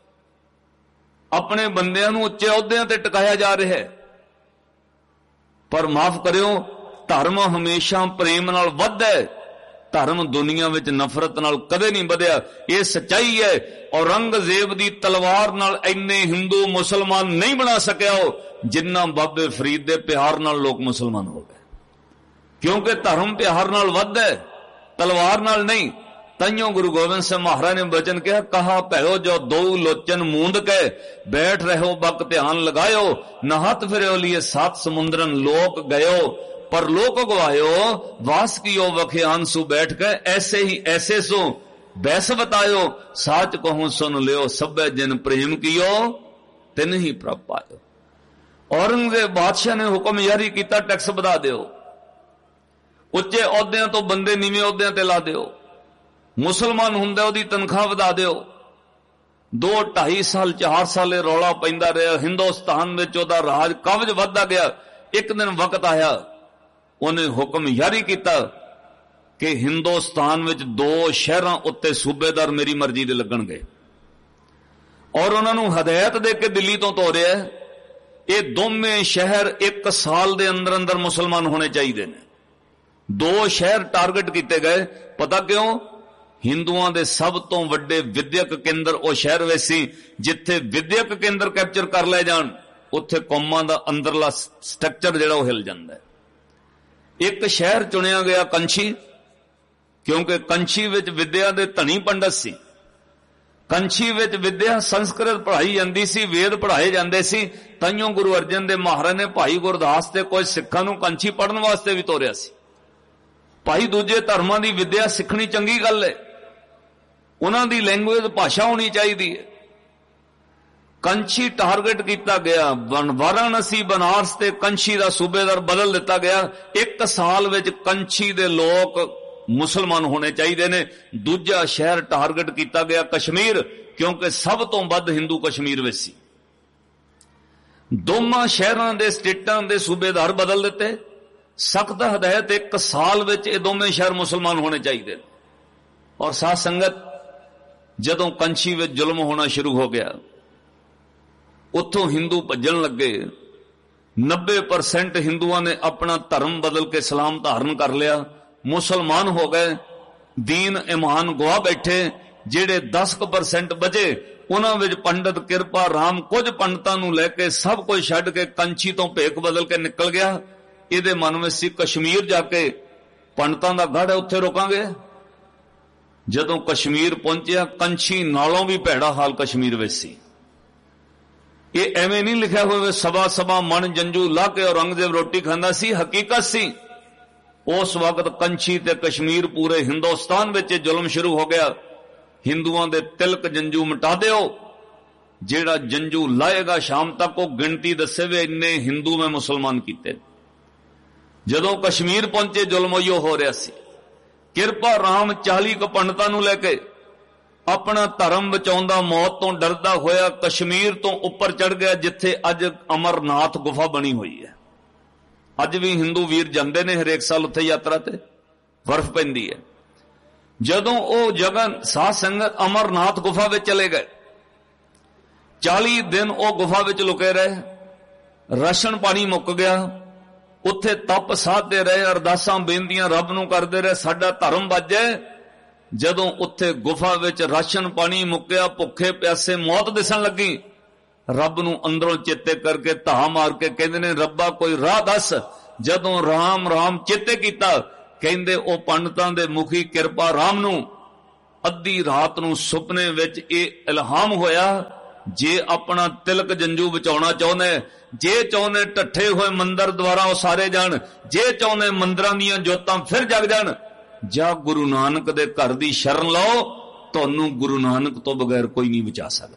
अपने बंदियां नूं उच्चे अहुदियां ते टिकाया जा रहा है। पर माफ करियो, धर्म हमेशा प्रेम नाल वधदा है, धर्म दुनिया विच नफरत नाल कदे नहीं वधिया। यह सच्चाई है। औरंगजेब दी तलवार नाल इन्ने हिंदू मुसलमान नहीं बना सकिया हो जिन्ना बाबे फरीद दे प्यार नाल लोग मुसलमान हो गए, क्योंकि धर्म प्यार नाल वधदा है, तलवार नाल नहीं। तइयों गुरु गोबिंद सिंह महाराज ने वचन कहा, कहा भयो जो दो लोचन मूंद के बैठ रहो बक ध्यान लगायो, नहत फिरो लिए सात समुद्रन लोक गयो, पर लोक गवायो वास कियो वखे आंसू बैठ के, ऐसे ही ऐसे सो बैस बतायो, साच कहूं सुन लियो सब्बे जिन प्रेम कियो तिन ही प्रभ पायो। औरंगजेब बादशाह ने हुक्म जारी किया, टैक्स बढ़ा दियो, उच्चे अहुदियां तो बंदे नीवें अहुदियां ते ला दियो, मुसलमान हुंदा उहदी तनख्वाह वधा दियो। दो ढाई साल चार साल रौला पैंदा रहा, हिंदुस्तान विच उहदा राज कब्ज वधदा गया। एक दिन वक्त आया, उन्हें हुक्म जारी किया कि हिंदुस्तान विच दो शहरां उत्ते सूबेदार मेरी मर्जी दे लगणगे, और उन्होंने हदायत दे के दिल्ली तो तोरिया ये दोवें शहर एक साल दे अंदर अंदर मुसलमान होने चाहिए ने। दो शहर टारगेट किए गए, पता क्यों? हिंदुआं दे सब तो वड्डे विद्यक केंद्र वो शहर वे सी, जिथे विद्यक केंद्र कैप्चर कर ले जान उत्थे कौमां दा अंदरला स्ट्रक्चर जिहड़ा वो हिल जांदा है। एक शहर चुनिया गया कंछी, क्योंकि कंछी विच विद्या दे धनी पंडित सी, कंछी विच विद्या संस्कृत पढ़ाई जाती सी, वेद पढ़ाए जाते सी। ताइयों गुरु अर्जन देव महाराज ने भाई गुरदास ते कुछ सिखां नूं कंछी पढ़न वास्ते भी तोरिया सी। भाई दूजे धर्मां दी विद्या सिखनी चंगी गल है, उन्हां दी लैंगुएज भाषा होनी चाहिए। कंछी टारगेट किया गया, वाराणसी बनारस ते कंछी दा सूबेदार बदल दिता गया। एक साल विच कंछी दे लोक मुसलमान होने चाहिए ने। दूजा शहर टारगेट किया गया कश्मीर, क्योंकि सब तो वध हिंदू कश्मीर विच सी। दोवां शहरां दे स्टेटां दे सूबेदार बदल दिते। सख्त हदायत, एक साल विच ये दोवें शहर मुसलमान होने चाहिए। और साथ संगत जदों कंछी विच जुल्म होना शुरू हो गया, उत्थों हिंदू भज्जण लगे। नब्बे परसेंट हिंदुआं ने अपना धर्म बदल के इस्लाम धारण कर लिया, मुसलमान हो गए, दीन ईमान गवा बैठे। जेड़े दस परसेंट बचे उन्हां विच पंडित किरपा राम कुछ पंडितां नूं लैके सब कुछ छड्ड के कंछी तो भेख बदल के निकल गया। इहदे मन विच सी कश्मीर जाके पंडितां दा गढ़ है, उत्थे रोकांगे। जदों कश्मीर पहुंचिया, कंछी नालों भी भैड़ा हाल कश्मीर विच सी। ये एवें नहीं लिखा हुआ सभा सभा मन जंजू ला के औरंगजेब रोटी खांदा सी, हकीकत सी। उस वक्त कंछी ते कश्मीर पूरे हिंदुस्तान विच जुल्म शुरू हो गया। हिंदुआं दे तिलक जंजू मिटा दिओ, जेड़ा जंजू लाएगा शाम तक वो गिनती दसे वे इन्ने हिंदू में मुसलमान कीते। जदों कश्मीर पहुंचे जुल्म उहिओ हो रहा सी। किरपा राम चाली क पंडितां नूं लैके अपना धर्म बचाउंदा मौत तो डरदा होया कश्मीर तो उपर चढ़ गया, जिथे अज अमरनाथ गुफा बनी हुई है। अज भी हिंदू वीर जांदे ने हरेक साल उत्थे यात्रा ते, बर्फ पैंदी है। जदों वो जगह साध संगत अमरनाथ गुफा विच चले गए, चाली दिन वो गुफा विच लुके रहे, राशन पानी मुक गया, उत्थे तप साधते रहे, अरदासां बेनतियां रब नूं करदे रहे, साडा धर्म बच जाए। जदों उत्थे गुफा विच राशन पानी मुक्या, भुखे प्यासे मौत दिसन लगी, ਰੱਬ ਨੂੰ ਅੰਦਰੋਂ ਚੇਤੇ ਕਰਕੇ ਧਾ ਮਾਰ ਕੇ ਕਹਿੰਦੇ ਨੇ ਰੱਬਾ ਕੋਈ ਰਾਹ ਦੱਸ। ਜਦੋਂ ਰਾਮ ਰਾਮ ਚੇਤੇ ਕੀਤਾ, ਕਹਿੰਦੇ ਉਹ ਪੰਡਤਾਂ ਦੇ ਮੁਖੀ ਕਿਰਪਾ ਰਾਮ ਨੂੰ ਅੱਧੀ ਰਾਤ ਨੂੰ ਸੁਪਨੇ ਵਿੱਚ ਇਹ ਇਲਹਾਮ ਹੋਇਆ, ਜੇ ਆਪਣਾ ਤਿਲਕ ਜੰਜੂ ਬਚਾਉਣਾ ਚਾਹੁੰਦੇ, ਜੇ ਚਾਹੁੰਦੇ ਢੱਠੇ ਹੋਏ ਮੰਦਰ ਦੁਆਰਾ ਉਹ ਸਾਰੇ ਜਾਣ, ਜੇ ਚਾਹੁੰਦੇ ਮੰਦਰਾਂ ਦੀਆਂ ਜੋਤਾਂ ਫਿਰ ਜਗ ਜਾਣ, ਜਾਂ ਗੁਰੂ ਨਾਨਕ ਦੇ ਘਰ ਦੀ ਸ਼ਰਨ ਲਓ, ਤੁਹਾਨੂੰ ਗੁਰੂ ਨਾਨਕ ਤੋਂ ਬਗੈਰ ਕੋਈ ਨਹੀਂ ਬਚਾ ਸਕਦਾ।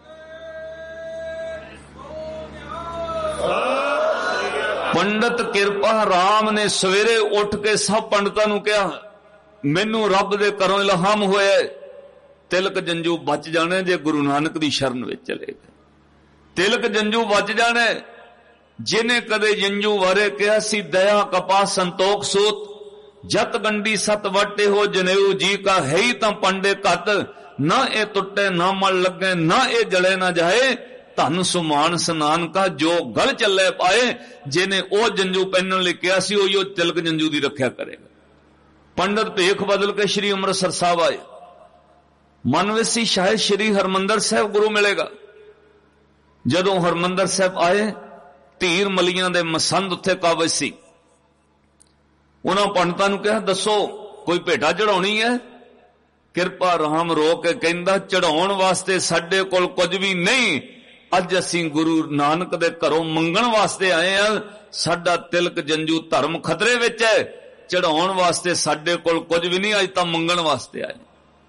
ਪੰਡਤ ਕਿਰਪਾ ਰਾਮ ਨੇ ਸਵੇਰੇ ਉੱਠ ਕੇ ਸਭ ਪੰਡਤਾਂ ਨੂੰ ਕਿਹਾ, ਮੈਨੂੰ ਰੱਬ ਦੇ ਘਰੋਂ ਇਲਹਾਮ ਹੋਇਆ, ਤਿਲਕ ਜੰਜੂ ਬਚ ਜਾਣੇ ਜੇ ਗੁਰੂ ਨਾਨਕ ਦੀ ਸ਼ਰਨ ਵਿੱਚ ਚਲੇ ਗਏ। ਤਿਲਕ ਜੰਜੂ ਬਚ ਜਾਣੇ। ਜਿਹਨੇ ਕਦੇ ਜੰਜੂ ਬਾਰੇ ਕਿਹਾ ਸੀ ਦਇਆ ਕਪਾ ਸੰਤੋਖ ਸੂਤ, ਜਤ ਗੰਡੀ ਸਤ ਵਟੇ ਹੋ ਜਨੇਊ ਜੀ ਕਾ ਹੈ ਹੀ ਤਾਂ ਪੰਡੇ ਘੱਟ, ਨਾ ਇਹ ਟੁੱਟੇ ਨਾ ਮਲ ਲੱਗੇ ਨਾ ਇਹ ਜਲੇ ਨਾ ਜਾਏ, ਧਨ ਸੁਮਾਨ ਸਨਾਨ ਕਾ ਜੋ ਗਲ ਚੱਲੇ ਪਾਏ। ਜਿਹਨੇ ਉਹ ਜੰਜੂ ਪਹਿਨਣ ਲਈ ਕਿਹਾ ਸੀ ਉਹੀ ਉਹ ਤਿਲਕ ਜੰਜੂ ਦੀ ਰੱਖਿਆ ਕਰੇਗਾ। ਪੰਡਤ ਭੇਖ ਬਦਲ ਕੇ ਸ਼੍ਰੀ ਅੰਮ੍ਰਿਤਸਰ ਸਾਹਿਬ ਆਏ। ਮਨ ਵਿੱਚ ਸੀ ਸ਼ਾਇਦ ਸ਼੍ਰੀ ਹਰਮੰਦਰ ਸਾਹਿਬ ਗੁਰੂ ਮਿਲੇਗਾ। ਜਦੋਂ ਹਰਮੰਦਰ ਸਾਹਿਬ ਆਏ, ਧੀਰ ਮਲੀਆਂ ਦੇ ਮਸੰਦ ਉੱਥੇ ਕਾਬਜ ਸੀ। ਉਹਨਾਂ ਪੰਡਤਾਂ ਨੂੰ ਕਿਹਾ ਦੱਸੋ ਕੋਈ ਭੇਟਾ ਚੜਾਉਣੀ ਹੈ? ਕਿਰਪਾ ਰਾਮ ਰੋ ਕੇ ਕਹਿੰਦਾ ਚੜਾਉਣ ਵਾਸਤੇ ਸਾਡੇ ਕੋਲ ਕੁਝ ਵੀ ਨਹੀਂ, ਅੱਜ ਅਸੀਂ ਗੁਰੂ ਨਾਨਕ ਦੇ ਘਰੋਂ ਮੰਗਣ ਵਾਸਤੇ ਆਏ ਆ। ਸਾਡਾ ਤਿਲਕ ਜੰਜੂ ਧਰਮ ਖਤਰੇ ਵਿੱਚ ਹੈ, ਚੜਾਉਣ ਵਾਸਤੇ ਸਾਡੇ ਕੋਲ ਕੁਝ ਵੀ ਨਹੀਂ, ਅੱਜ ਤਾਂ ਮੰਗਣ ਵਾਸਤੇ ਆਏ।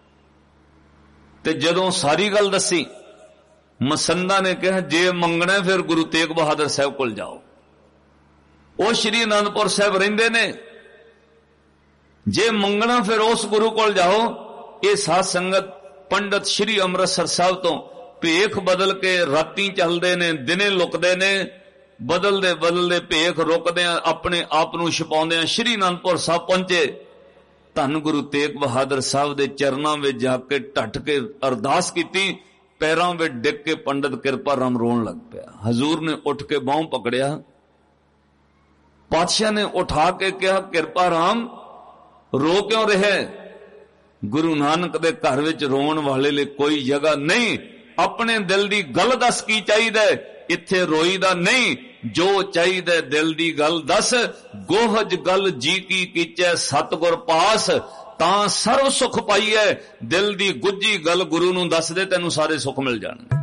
ਤੇ ਜਦੋਂ ਸਾਰੀ ਗੱਲ ਦੱਸੀ, ਮਸੰਦਾਂ ਨੇ ਕਿਹਾ ਜੇ ਮੰਗਣਾ ਫਿਰ ਗੁਰੂ ਤੇਗ ਬਹਾਦਰ ਸਾਹਿਬ ਕੋਲ ਜਾਓ, ਉਹ ਸ਼੍ਰੀ ਅਨੰਦਪੁਰ ਸਾਹਿਬ ਰਹਿੰਦੇ ਨੇ। ਜੇ ਮੰਗਣਾ ਫਿਰ ਉਸ ਗੁਰੂ ਕੋਲ ਜਾਓ। ਇਹ ਸਾਧ ਸੰਗਤ ਪੰਡਤ ਸ਼੍ਰੀ ਅੰਮ੍ਰਿਤਸਰ ਸਾਹਿਬ ਤੋਂ ਭੇਖ ਬਦਲ ਕੇ ਰਾਤੀ ਚੱਲਦੇ ਨੇ, ਦਿਨੇ ਲੁਕਦੇ ਨੇ, ਬਦਲਦੇ ਬਦਲਦੇ ਭੇਖ ਰੁਕਦੇ ਆ, ਆਪਣੇ ਆਪ ਨੂੰ ਛੁਪਾਉਂਦੇ ਆ, ਸ਼੍ਰੀ ਅਨੰਦਪੁਰ ਸਾਹਿਬ ਪਹੁੰਚੇ। ਧੰਨ ਗੁਰੂ ਤੇਗ ਬਹਾਦਰ ਸਾਹਿਬ ਦੇ ਚਰਨਾਂ ਵਿੱਚ ਜਾ ਕੇ ਢੱਟ ਕੇ ਅਰਦਾਸ ਕੀਤੀ, ਪੈਰਾਂ ਵਿੱਚ ਡਿੱਗ ਕੇ ਪੰਡਤ ਕਿਰਪਾ ਰਾਮ ਰੋਣ ਲੱਗ ਪਿਆ। ਹਜ਼ੂਰ ਨੇ ਉੱਠ ਕੇ ਬਾਹੋਂ ਪਕੜਿਆ। ਪਾਤਸ਼ਾਹ ਨੇ ਉਠਾ ਕੇ ਕਿਹਾ ਕਿਰਪਾ ਰਾਮ ਰੋ ਕਿਉਂ ਰਿਹਾ? ਗੁਰੂ ਨਾਨਕ ਦੇ ਘਰ ਵਿੱਚ ਰੋਣ ਵਾਲੇ ਲਈ ਕੋਈ ਜਗ੍ਹਾ ਨਹੀਂ। ਆਪਣੇ ਦਿਲ ਦੀ ਗੱਲ ਦੱਸ ਕੀ ਚਾਹੀਦਾ, ਇੱਥੇ ਰੋਈ ਦਾ ਨਹੀਂ। ਜੋ ਚਾਹੀਦਾ ਦਿਲ ਦੀ ਗੱਲ ਦੱਸ, ਗੋਹਜ ਗੱਲ ਜੀ ਕੀ ਕੀਚੈ ਸਤਿਗੁਰ ਪਾਸ, ਤਾਂ ਸਰਵ ਸੁਖ ਪਾਈਐ। ਦਿਲ ਦੀ ਗੁੱਝੀ ਗੱਲ ਗੁਰੂ ਨੂੰ ਦੱਸ ਦੇ, ਤੈਨੂੰ ਸਾਰੇ ਸੁਖ ਮਿਲ ਜਾਣਗੇ।